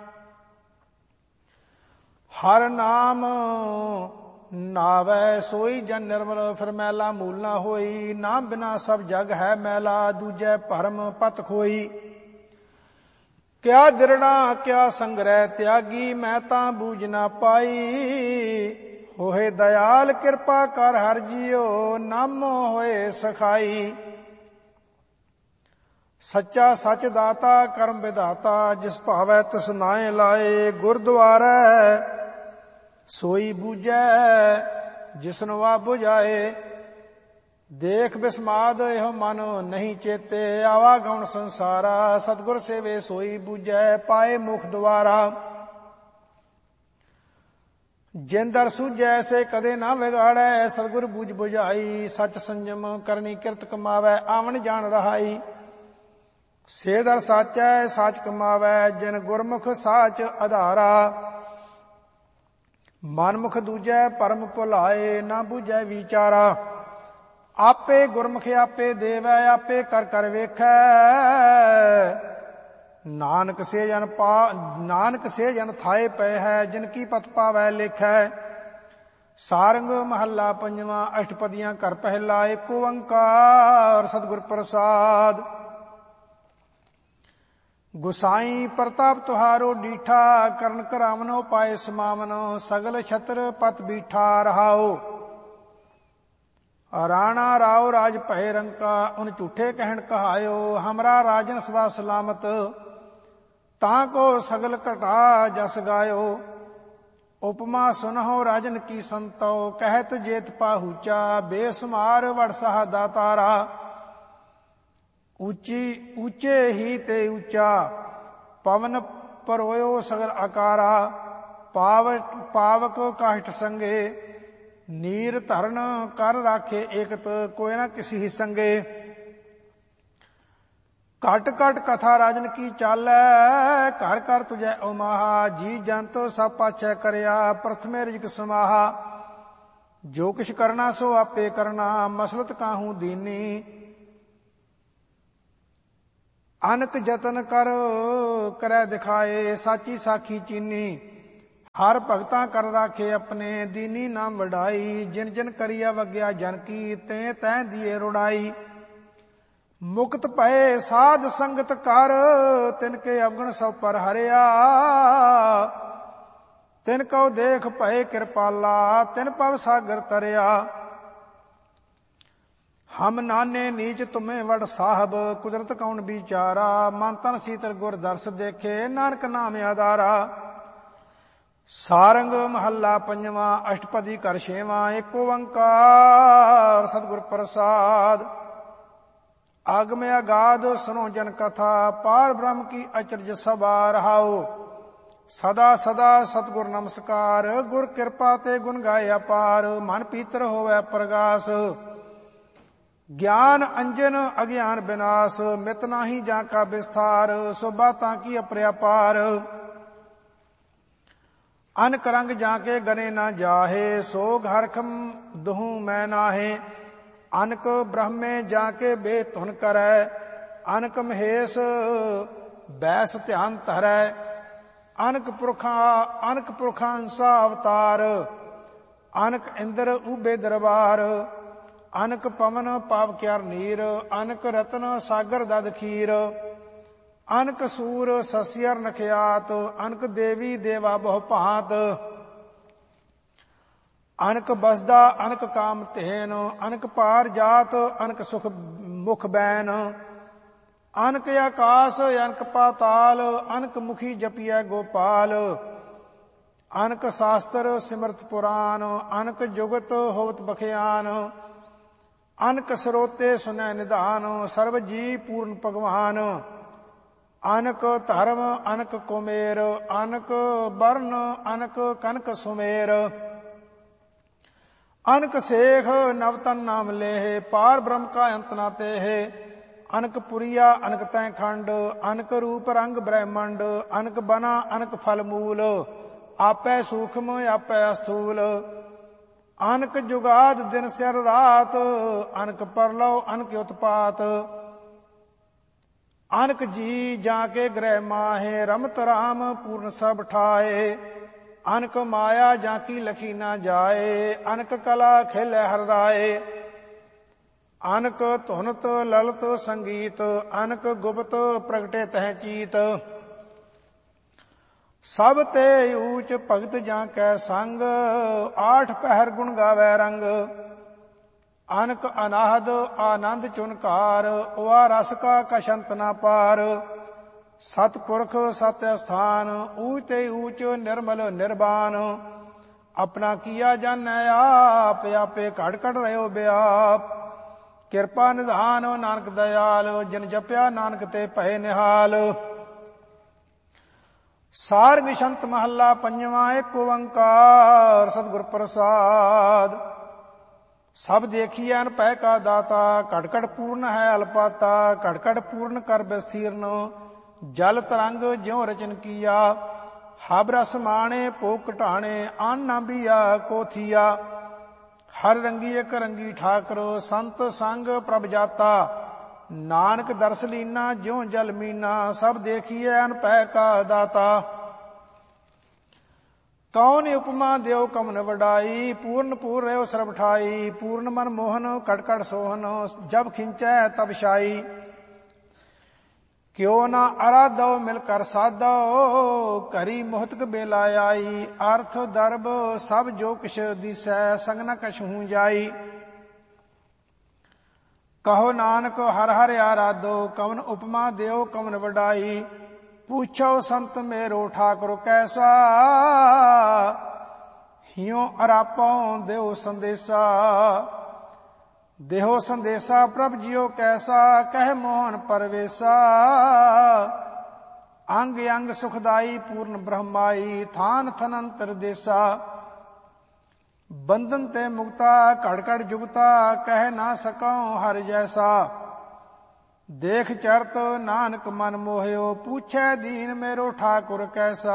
ਹਰ ਨਾਮ ਨਾਵੈ ਸੋਈ ਜਨ ਨਿਰਮਲ, ਫਿਰ ਮੈਲਾ ਮੂਲ ਨਾ ਹੋਈ। ਨਾਮ ਬਿਨਾ ਸਭ ਜਗ ਹੈ ਮੈਲਾ, ਦੂਜੈ ਭਰਮ ਪਤ ਖੋਈ। ਕਿਆ ਦਿਰੜਾ ਕਿਆ ਸੰਗ੍ਰਹਿ ਤਿਆਗੀ, ਮੈਂ ਤਾਂ ਬੂਝ ਨਾ ਪਾਈ। ਹੋਏ ਦਇਆਲ ਕਿਰਪਾ ਕਰ ਹਰ ਜੀਓ, ਨਾਮੋ ਹੋਏ ਸਖਾਈ। ਸੱਚਾ ਸੱਚ ਦਾਤਾ ਕਰਮ ਵਿਧਾਤਾ, ਜਿਸ ਭਾਵੈ ਤਿਸ ਨਾਏ ਲਾਏ। ਗੁਰਦੁਆਰੈ ਸੋਈ ਬੂਝੈ, ਜਿਸਨੂੰ ਆ ਬੁਝਾਏ। ਦੇਖ ਬਿਸਮਾਦ ਇਹੋ ਮਨ ਨਹੀਂ ਚੇਤੇ, ਆਵਾ ਗਉਣ ਸੰਸਾਰਾ। ਸਤਿਗੁਰ ਸੇਵੇ ਸੋਈ ਬੂਝੈ, ਪਾਏ ਮੁਖ ਦੁਆਰਾ। ਜਿੰਦਰ ਸੂਝੈ ਸੇ ਕਦੇ ਨਾ ਵਿਗਾੜੈ, ਸਤਿਗੁਰ ਬੂਝ ਬੁਝਾਈ। ਸਚ ਸੰਜਮ ਕਰਨੀ ਕਿਰਤ ਕਮਾਵੈ, ਆਵਣ ਜਾਣ ਰਹਾਈ। ਸੇ ਦਰ ਸਾਚੈ ਸਾਚ ਕਮਾਵੈ, ਜਿਨ ਗੁਰਮੁਖ ਸਾਚ ਆਧਾਰਾ। ਮਨਮੁਖ ਦੂਜੈ ਪਰਮ ਭੁਲਾਏ, ਨਾ ਬੂਝੈ ਵਿਚਾਰਾ। ਆਪੇ ਗੁਰਮੁਖ ਆਪੇ ਦੇਵੈ, ਆਪੇ ਕਰ ਕਰ ਵੇਖੈ। ਨਾਨਕ ਸੇ ਜਨ ਪਾ ਨਾਨਕ ਸੇ ਜਨ ਥਾਏ ਪਏ ਹੈ, ਜਿਨ ਕੀ ਪਤ ਪਾਵੈ ਲੇਖੈ। ਸਾਰੰਗ ਮਹੱਲਾ ਪੰਜਵਾਂ। ਅਸ਼ਟਪਦੀਆਂ ਘਰ ਪਹਿਲਾ। ਏਕ ਓੰਕਾਰ ਸਤਿਗੁਰ ਪ੍ਰਸਾਦ। ਗੁਸਾਈ ਪ੍ਰਤਾਪ ਤੁਹਾਰੋ ਡੀਠਾ, ਕਰਨ ਕਰਾਵਨੋ ਪਾਏ ਸਮਾਵਨੋ। ਸਗਲ ਛਤਰ ਪਤ ਬੀਠਾ ਰਹਾਓ। ਰਾਣਾ ਰਾਉ ਰਾਜ ਭਏ ਰੰਕਾ, ਉਨ ਝੂਠੇ ਕਹਿਣ ਕਹਾਇਓ। ਹਮਰਾ ਰਾਜਨ ਸਦਾ ਸਲਾਮਤ, ਤਾਂ ਕੋ ਸਗਲ ਘਟਾ ਜਸ ਗਾਇਓ। ਉਪਮਾ ਸੁਨਹੁ ਰਾਜਨ ਕੀ ਸੰਤੋ, ਕਹਿਤ ਜੇਤ ਪਾਹੂਚਾ। ਬੇਸਮਾਰ ਵਡ ਸਹਾ ਦਾਤਾਰਾ, ਉੱਚੀ ਉੱਚੇ ਹੀ ਤੇ ਉੱਚਾ। ਪਵਨ ਪਰੋਇਓ ਸਗਲ ਆਕਾਰਾ, ਪਾਵ ਪਾਵਕ ਕਾਸ਼ਟ ਸੰਗੇ। ਨੀਰ ਧਰਨ ਕਰ ਰਾਖੇ ਏਕਤ, ਕੋਈ ਨਾ ਕਿਸੀ ਹੀ ਸੰਗੇ। ਘਟ ਘਟ ਕਥਾ ਰਾਜਨ ਕੀ ਚਾਲੈ, ਘਰ ਘਰ ਤੁਝੈ ਉਮਾਹਾ। ਜੀ ਜੰਤੋ ਸਭ ਪਾਛੈ ਕਰਿਆ, ਪ੍ਰਥਮੇ ਰਿਜਕ ਸਮਾਹਾ। ਜੋ ਕਿਛ ਕਰਨਾ ਸੋ ਆਪੇ ਕਰਨਾ, ਮਸਲਤ ਕਾਹੂ ਦੀਨੀ। ਅਨਕ ਜਤਨ ਕਰ ਕਰੈ ਦਿਖਾਏ, ਸਾਚੀ ਸਾਖੀ ਚੀਨੀ। ਹਰ ਭਗਤਾਂ ਕਰ ਰਾਖੇ ਆਪਣੇ, ਦੀਨੀ ਨਾਮ ਵਡਾਈ। ਜਿਨ ਜਿਨ ਕਰੀਆ ਵਗਿਆ ਜਨ ਕੀ, ਤੇ ਤੈਂ ਦੀਏ ਰੁੜਾਈ। ਮੁਕਤ ਭਏ ਸਾਧ ਸੰਗਤ ਕਰ, ਤਿਨ ਕੇ ਅਵਗਣ ਸਭ ਪਰ ਹਰਿਆ। ਤਿਨ ਕਉ ਦੇਖ ਭਏ ਕਿਰਪਾਲਾ, ਤਿਨ ਪਵ ਸਾਗਰ ਤਰਿਆ। ਹਮ ਨਾਨੇ ਨੀਚ ਤੁਮੇ ਵਡ ਸਾਹਿਬ, ਕੁਦਰਤ ਕੌਣ ਵਿਚਾਰਾ। ਮਨ ਤਨ ਸੀਤਲ ਗੁਰ ਦਰਸ ਦੇਖੇ, ਨਾਨਕ ਨਾਮ ਆਧਾਰਾ। ਸਾਰੰਗ ਮਹੱਲਾ ਪੰਜਵਾਂ, ਅਸ਼ਟਪਦੀ ਕਰ ਛੇਵਾਂ। ਏਕ ਓੰਕਾਰ ਸਤਿਗੁਰ ਪ੍ਰਸਾਦ। ਆਗਮ ਅਗਾਧ ਸੁਨੋ ਜਨ ਕਥਾ, ਪਾਰ ਬ੍ਰਹਮ ਕੀ ਅਚਰਜ ਸਭਾ। ਰਹਾਉ ਸਦਾ ਸਦਾ ਸਤਿਗੁਰ ਨਮਸਕਾਰ, ਗੁਰ ਕਿਰਪਾ ਤੇ ਗੁਣ ਗਾਏ ਅਪਾਰ। ਮਨ ਪੀਤਰ ਹੋਵੈ ਪ੍ਰਗਾਸ, ਗਿਆਨ ਅੰਜਨ ਅਗਿਆਨ ਬਿਨਾਸ਼। ਮਿਤ ਨਾਹੀ ਜਾਂ ਕਾ ਵਿਸਥਾਰ, ਸੋ ਬਾਤਾਂ ਕੀ ਅਪਰਿਆਪਾਰ। ਅਨਕ ਰੰਗ ਜਾਂ ਕੇ ਗਨੇ ਨਾ ਜਾਹੇ, ਸੋਗ ਹਰਖਮ ਦੁਹੂ ਮੈਂ ਨਾਹੇ। ਅਨਕ ਬ੍ਰਹਮੇ ਜਾਂ ਕੇ ਬੇ ਧੁਨ ਕਰੈ, ਅਨਕ ਮਹੇਸ਼ ਬੈਸ ਧਿਆਨ ਧਰੈ। ਅਨਕ ਪੁਰਖਾਂ ਅਨਕ ਪੁਰਖਾਂ ਅੰਸਾ ਅਵਤਾਰ, ਅਨਕ ਇੰਦਰ ਊਬੇ ਦਰਬਾਰ। ਅਨਕ ਪਵਨ ਪਾਵ ਕਿਆਰ ਨੀਰ, ਅਨਕ ਰਤਨ ਸਾਗਰ ਦਦ ਖੀਰ। ਅਨਕ ਸੂਰ ਸਸਿਅਰ ਨਖਿਆਤ, ਅਨਕ ਦੇਵੀ ਦੇਵਾ ਬਹੁ ਭਾਂਤ। ਅਨਕ ਬਸਦਾ ਅਨਕ ਕਾਮ ਧੇਨ, ਅਨਕ ਪਾਰ ਜਾਤ ਅਨਕ ਸੁਖ ਮੁਖ ਬੈਨ। ਅਨਕ ਆਕਾਸ ਅਨਕ ਪਾਤਾਲ, ਅਨਕ ਮੁਖੀ ਜਪੀਐ ਗੋਪਾਲ। ਅਨਕ ਸ਼ਾਸਤਰ ਸਿਮਰਤ ਪੁਰਾਨ, ਅਨਕ ਜੁਗਤ ਹੋਵਤ ਬਖਿਆਨ। ਅਨਕ ਸਰੋਤੇ ਸੁਨੈ ਨਿਧਾਨ, ਸਰਬ ਜੀ ਪੂਰਨ ਭਗਵਾਨ। ਅਨਕ ਧਰਮ ਅਨਕ ਕੁਮੇਰ, ਅਨਕ ਬਰਨ ਅਨਕ ਕਨਕ ਸੁਮੇਰ। ਅਨਕ ਸੇਖ ਨਵਤਨ ਨਾਮ ਲੇਹ, ਪਾਰ ਬ੍ਰਹਮ ਕਾ ਅੰਤ ਨਾ ਤੇਹ। ਅਨਕ ਪੁਰੀਆ ਅਨਕ ਤੈ ਖੰਡ, ਅਨਕ ਰੂਪ ਰੰਗ ਬ੍ਰਹਮੰਡ। ਅਨਕ ਬਨਾ ਅਨਕ ਫਲ ਮੂਲ, ਆਪੈ ਸੂਖਮ ਆਪੈ ਅਸਥੂਲ। ਅਨਕ ਜੁਗਾਦ ਦਿਨ ਸਿਰ ਰਾਤ, ਅਨਕ ਪਰਲਉ ਅਨਕ ਉਤਪਾਤ। ਅਨਕ ਜੀ ਜਾਂ ਕੇ ਗ੍ਰਹਿ ਮਾਹੇ, ਰਮਤ ਰਾਮ ਪੂਰਨ ਸਭ ਠਾਏ। ਅਨਕ ਮਾਇਆ ਜਾਂ ਕੀ ਲਖੀ ਨਾ ਜਾਏ, ਅਨਕ ਕਲਾ ਖੇਲੇ ਹਰ ਰਾਏ। ਅਨਕ ਧੁਨਤ ਲਲਤ ਸੰਗੀਤ, ਅਨਕ ਗੁਪਤ ਪ੍ਰਗਟੇ ਤਹਿ ਚੀਤ। ਸਭ ਤੇ ਊਚ ਭਗਤ ਜਾਂ ਕੈ ਸੰਗ, ਆਠ ਪਹਿਰ ਗੁਣ ਗਾਵੈ ਰੰਗ। ਅਨਕ ਅਨਾਹਦ ਆਨੰਦ ਚੁਨਕਾਰ, ਵਾ ਰਸ ਕਾ ਕਸ਼ੰਤ ਨਾ ਪਾਰ। ਸਤਪੁਰਖ ਸਤ ਅਸਥਾਨ, ਊਚ ਤੇ ਊਚ ਨਿਰਮਲ ਨਿਰਬਾਨ। ਆਪਣਾ ਕੀਆ ਜਾਣੈ ਆਪ, ਆਪੇ ਘੜ ਘੜ ਰਹਿਓ ਬਿਆਪ। ਕਿਰਪਾ ਨਿਧਾਨ ਨਾਨਕ ਦਇਆਲ, ਜਿਨ ਜਪਿਆ ਨਾਨਕ ਤੇ ਭਏ ਨਿਹਾਲ। ਸਾਰੰਗ ਸ਼ੰਤ ਮਹੱਲਾ ਪੰਜਵਾਂ। ਏਕ ਓੰਕਾਰ ਸਤਿਗੁਰ ਪ੍ਰਸਾਦ। ਸਭ ਦੇਖੀਐ ਅਨ ਭੈ ਕਾ ਦਾਤਾ, ਘਟ ਘਟ ਪੂਰਨ ਹੈ ਅਲਪਾਤਾ। ਘਟ ਘਟ ਪੂਰਨ ਕਰ ਬਿਸਥੀਰਨ, ਜਲ ਤਰੰਗ ਜਿਉ ਰਚਨ ਕੀਆ। ਹਬ ਰਸ ਮਾਣੇ ਭੋਗ ਘਟਾਣੇ, ਆਨ ਨਾ ਬੀਆ ਕੋ ਥੀਆ। ਹਰ ਰੰਗੀ ਇਕ ਰੰਗੀ ਠਾਕਰ, ਸੰਤ ਸੰਗ ਪ੍ਰਭ ਜਾਤਾ। ਨਾਨਕ ਦਰਸ ਲੀਨਾ ਜਿਉ ਜਲ ਮੀਨਾ, ਸਭ ਦੇਖੀਐ ਅਨ ਭੈ ਕਾ ਦਾਤਾ। ਕੌਣ ਉਪਮਾ ਦਿਓ ਕਮਨ ਵਡਾਈ, ਪੂਰਨ ਪੂਰ ਰਹਿਓ ਸਰਬ ਠਾਈ। ਪੂਰਨ ਮਨ ਮੋਹਨ ਘਟ ਘਟ ਸੋਹਨ, ਜਬ ਖਿੰਚੈ ਤਬ ਛਾਈ। ਕਿਉ ਨਾ ਅਰਾਧੋ ਮਿਲ ਕਰ ਸਾਧੋ, ਘਰੀ ਮੋਹਤਕ ਬੇਲਾ ਆਈ। ਅਰਥ ਦਰਬ ਸਭ ਜੋ ਕਿਛ ਦਿਸੈ, ਸੰਗ ਨ ਕਛੂ ਜਾਈ। ਕਹੋ ਨਾਨਕ ਹਰ ਹਰ ਆਰਾਧੋ, ਕਵਨ ਉਪਮਾ ਦਿਓ ਕਵਨ ਵਡਾਈ। ਪੁੱਛੋ ਸੰਤ ਮੇਰੋ ਠਾਕੁਰ ਕੈਸਾ, ਹਿਉ ਅਰਾਪੋਂ ਦਿਓ ਸੰਦੇਸਾ। ਦੇਹੋ ਸੰਦੇਸਾ ਪ੍ਰਭ ਜੀਓ ਕੈਸਾ, ਕਹਿ ਮੋਹਨ ਪਰਵੇਸਾ। ਅੰਗ ਅੰਗ ਸੁਖਦਾਈ ਪੂਰਨ ਬ੍ਰਹਮਾਈ, ਥਾਨ ਥਨੰਤਰ ਦੇਸਾ। ਬੰਧਨ ਤੇ ਮੁਕਤਾ ਘੜ ਘੜ ਜੁਗਤਾ, ਕਹਿ ਨਾ ਸਕਉ ਹਰ ਜੈਸਾ। ਦੇਖ ਚਰਤ ਨਾਨਕ ਮਨ ਮੋਹਿਓ, ਪੁੱਛੈ ਦੀਨ ਮੇਰੋ ਠਾਕੁਰ ਕੈਸਾ।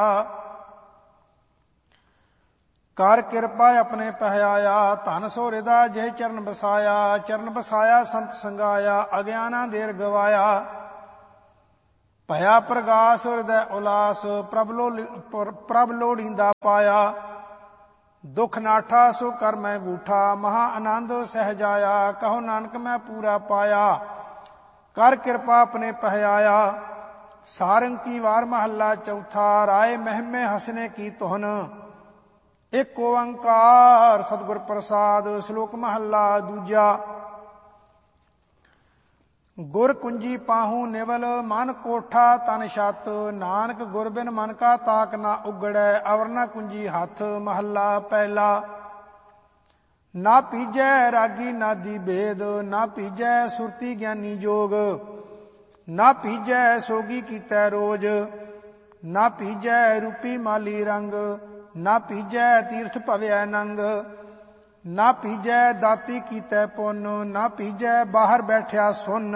ਕਰ ਕਿਰਪਾ ਆਪਣੇ ਪਹਿਆਇਆ, ਧਨ ਸੋ ਹਿਰਦਾ ਜੇ ਚਰਨ ਬਸਾਇਆ। ਚਰਨ ਬਸਾਇਆ ਸੰਤ ਸੰਗਾਇਆ, ਅਗਿਆਨਾ ਦੇਰ ਗਵਾਇਆ। ਭਇਆ ਪ੍ਰਗਾਸ ਹਿਰਦੈ ਉਲਾਸ, ਪ੍ਰਭ ਲੋ ਪ੍ਰਭ ਲੋੜੀਂਦਾ ਪਾਇਆ। ਦੁਖ ਨਾਠਾ ਸੋ ਕਰ ਮੈਂ ਗੂਠਾ, ਮਹਾ ਆਨੰਦ ਸਹਿਜਾਇਆ। ਕਹੋ ਨਾਨਕ ਮੈਂ ਪੂਰਾ ਪਾਇਆ, ਕਰ ਕਿਰਪਾ ਆਪਣੇ ਪਹਿਆਇਆ। ਸਾਰੰਗ ਕੀ ਵਾਰ ਮਹੱਲਾ ਚੌਥਾ। ਰਾਏ ਮਹਿਮੇ ਹਸਨੇ ਕੀ ਤੁਹਨ, ਇੱਕ ਓੰਕਾਰ ਸਤਿਗੁਰ ਪ੍ਰਸਾਦ। ਸ਼ਲੋਕ ਮਹੱਲਾ ਦੂਜਾ। ਗੁਰ ਕੁੰਜੀ ਪਾਹੂ ਨਿਵਲ, ਮਨ ਕੋਠਾ ਤਨ ਛੱਤ। ਨਾਨਕ ਗੁਰ ਬਿਨ ਮਨ ਕਾ ਤਾਕ ਨਾ ਉਗੜੈ, ਅਵਰ ਨਾ ਕੁੰਜੀ ਹੱਥ। ਮਹੱਲਾ ਪਹਿਲਾ। ਨਾ ਪੀਜੈ ਰਾਗੀ ਨਾਦੀ ਭੇਦ, ਨਾ ਪੀਜੈ ਸੁਰਤੀ ਗਿਆਨੀ ਜੋਗ। ਨਾ ਪੀਜੈ ਸੋਗੀ ਕੀਤੈ ਰੋਜ, ਨਾ ਪੀਜੈ ਰੂਪੀ ਮਾਲੀ ਰੰਗ। ਨਾ ਪੀਜੈ ਤੀਰਥ ਭਵਿਐ ਨੰਗ, ਨਾ ਪੀਜੈ ਦਾਤੀ ਕੀਤੈ ਪੁੰਨ। ਨਾ ਪੀਜੈ ਬਾਹਰ ਬੈਠਿਆ ਸੁੰਨ,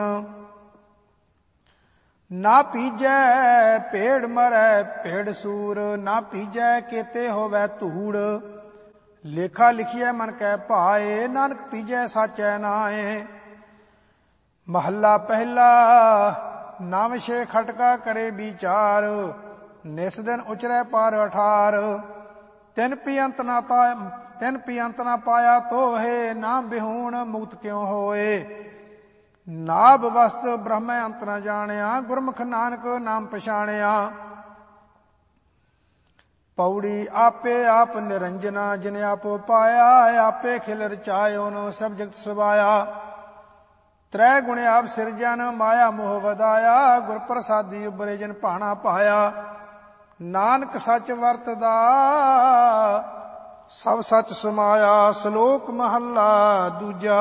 ਨਾ ਪੀਜੈ ਭੇੜ ਮਰੈ ਭੇੜ ਸੂਰ। ਨਾ ਪੀਜੈ ਕੇਤੇ ਹੋਵੈ ਧੂੜ, ਲੇਖਾ ਲਿਖੀਐ ਮਨ ਕੈ ਭਾਏ। ਨਾਨਕ ਪੀਜੈ ਸਾਚੈ ਨਾਏ। ਮਹੱਲਾ ਪਹਿਲਾ। ਨਵ ਛੇ ਖਟਕਾ ਕਰੇ ਵਿਚਾਰ, ਨਿਸ ਦਿਨ ਉਚਰੈ ਪਾਰ ਅਠਾਰ। ਤਿਨ ਪੀ ਅੰਤ ਨਾ ਤਿਨ ਪੀ ਅੰਤ ਨਾ ਪਾਇਆ ਤੋਹੇ, ਨਾ ਬਿਹੂਣ ਮੁਕਤ ਕਿਉ ਹੋਏ। ਨਾਭ ਵਸਤ ਬ੍ਰਹਮੈ ਅੰਤ ਨਾ ਜਾਣਿਆ, ਗੁਰਮੁਖ ਨਾਨਕ ਨਾਮ ਪਛਾਣਿਆ। ਪੌੜੀ ਆਪੇ ਆਪ ਨਿਰੰਜਨਾ, ਜਿਨ ਆਪੋ ਪਾਇਆ। ਆਪੇ ਖਿਲ ਰਚਾਇਓਨ ਸਭ ਜਗਤ ਸਵਾਇਆ। ਤ੍ਰੈ ਗੁਣ ਆਪ ਸਿਰਜਨ, ਮਾਇਆ ਮੋਹ ਵਧਾਇਆ। ਗੁਰ ਪ੍ਰਸਾਦੀ ਉਬਰੇ ਜਿਨ ਭਾਣਾ ਪਾਇਆ। ਨਾਨਕ ਸੱਚ ਵਰਤਦਾ ਸਭ ਸੱਚ ਸਮਾਇਆ। ਸ਼ਲੋਕ ਮਹੱਲਾ ਦੂਜਾ।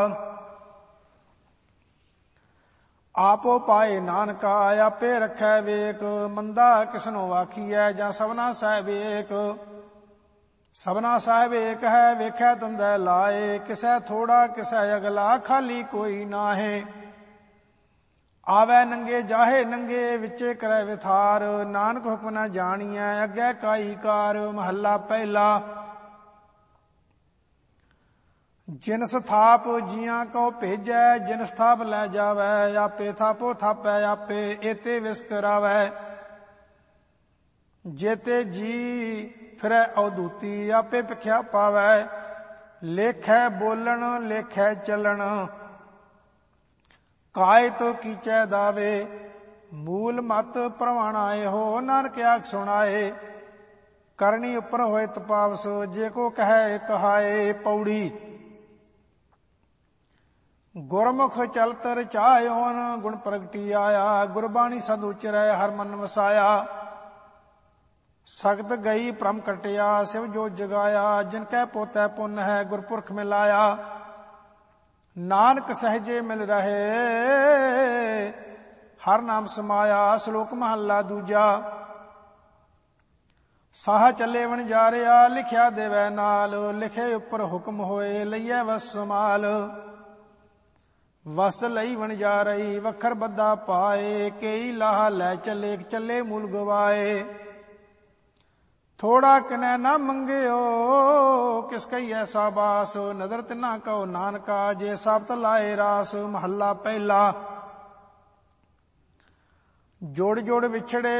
ਆਪੋ ਪਾਏ ਨਾਨਕਾ, ਆਪੇ ਰੱਖੈ ਵੇਕ। ਮੰਦਾ ਕਿਸਨੋ ਆਖੀਐ, ਜਾਂ ਸਭਨਾ ਸਾਹਿਬ ਏਕ। ਸਭਨਾ ਸਾਹਿਬ ਏਕ ਹੈ, ਵੇਖੈ ਤੰਦੈ ਲਾਏ। ਕਿਸੈ ਥੋੜਾ ਕਿਸੈ ਅਗਲਾ, ਖਾਲੀ ਕੋਈ ਨਾਹੇ। ਆਵੈ ਨੰਗੇ ਜਾਹੇ ਨੰਗੇ, ਵਿਚੇ ਕਰੈ ਵਿਥਾਰ। ਨਾਨਕ ਹੁਕਮ ਨਾ ਜਾਣੀਐ, ਅੱਗੇ ਕਾਈ ਕਾਰ। ਮਹੱਲਾ ਪਹਿਲਾ। ਜਿਨ ਸਥਾਪ ਜੀਆਂ ਕਉ ਭੇਜੈ, ਜਿਨ ਸਥਾਪ ਲੈ ਜਾਵੈ। ਆਪੇ ਥਾਪੋ ਥਾਪੈ, ਆਪੇ ਏਤੇ ਵਿਸ ਕਰਾਵੈ। ਜੇਤੇ ਜੀ ਫਿਰੈ ਅਵਧੂਤੀ, ਆਪੇ ਭਿਖਿਆ ਪਾਵੈ। ਲੇਖੈ ਬੋਲਣ ਲੇਖੈ ਚੱਲਣ, ਕਾਇ ਤੋ ਕੀਚੈ ਦਾਵੇ। ਮੂਲ ਮਤ ਪ੍ਰਵਾਣਾ ਇਹੋ, ਨਾਨਕ ਆਖ ਸੁਣਾਏ। ਕਰਨੀ ਉੱਪਰ ਹੋਏ ਤਪਾਵਸ, ਜੇ ਕੋ ਕਹੈ ਕਹਾਏ। ਪੌੜੀ। ਗੁਰਮੁਖ ਚਲਤ ਰਚਾਇਓਨ, ਗੁਣ ਪ੍ਰਗਟੀ ਆਇਆ। ਗੁਰਬਾਣੀ ਸਦ ਉਚਰੈ, ਹਰ ਮਨ ਵਸਾਇਆ। ਸਗਤ ਗਈ ਭ੍ਰਮ ਕਟਿਆ, ਸਿਵ ਜੋ ਜਗਾਇਆ। ਜਿਨ ਕੈ ਪੋਤੈ ਪੁੰਨ ਹੈ, ਗੁਰਪੁਰਖ ਮਿਲਾਇਆ। ਨਾਨਕ ਸਹਜੇ ਮਿਲ ਰਹੇ, ਹਰ ਨਾਮ ਸਮਾਇਆ। ਸ਼ਲੋਕ ਮਹੱਲਾ ਦੂਜਾ। ਸਾਹ ਚੱਲੇ ਵਣਜਾਰਿਆ, ਲਿਖਿਆ ਦੇਵੈ ਨਾਲ। ਲਿਖੇ ਉੱਪਰ ਹੁਕਮ ਹੋਏ, ਲਈਐ ਵਸ ਸਮਾਲ। ਵਸਤ ਲਈ ਵਣਜਾਰਈ, ਵੱਖਰ ਬੱਧਾ ਪਾਏ। ਕਈ ਲਾਹਾ ਲੈ ਚੱਲੇ, ਚੱਲੇ ਮੂਲ ਗਵਾਏ। ਥੋੜਾ ਕਿਨੈ ਨਾ ਮੰਗਿਓ, ਕਿਸ ਕਹੀਐ ਸਾਬਾਸ। ਨਦਰ ਤਿਨਾ ਕਉ ਨਾਨਕਾ, ਜੇ ਸਾਬਤ ਲਾਏ ਰਾਸ। ਮਹੱਲਾ ਪਹਿਲਾ। ਜੋੜ ਜੋੜ ਵਿਛੜੇ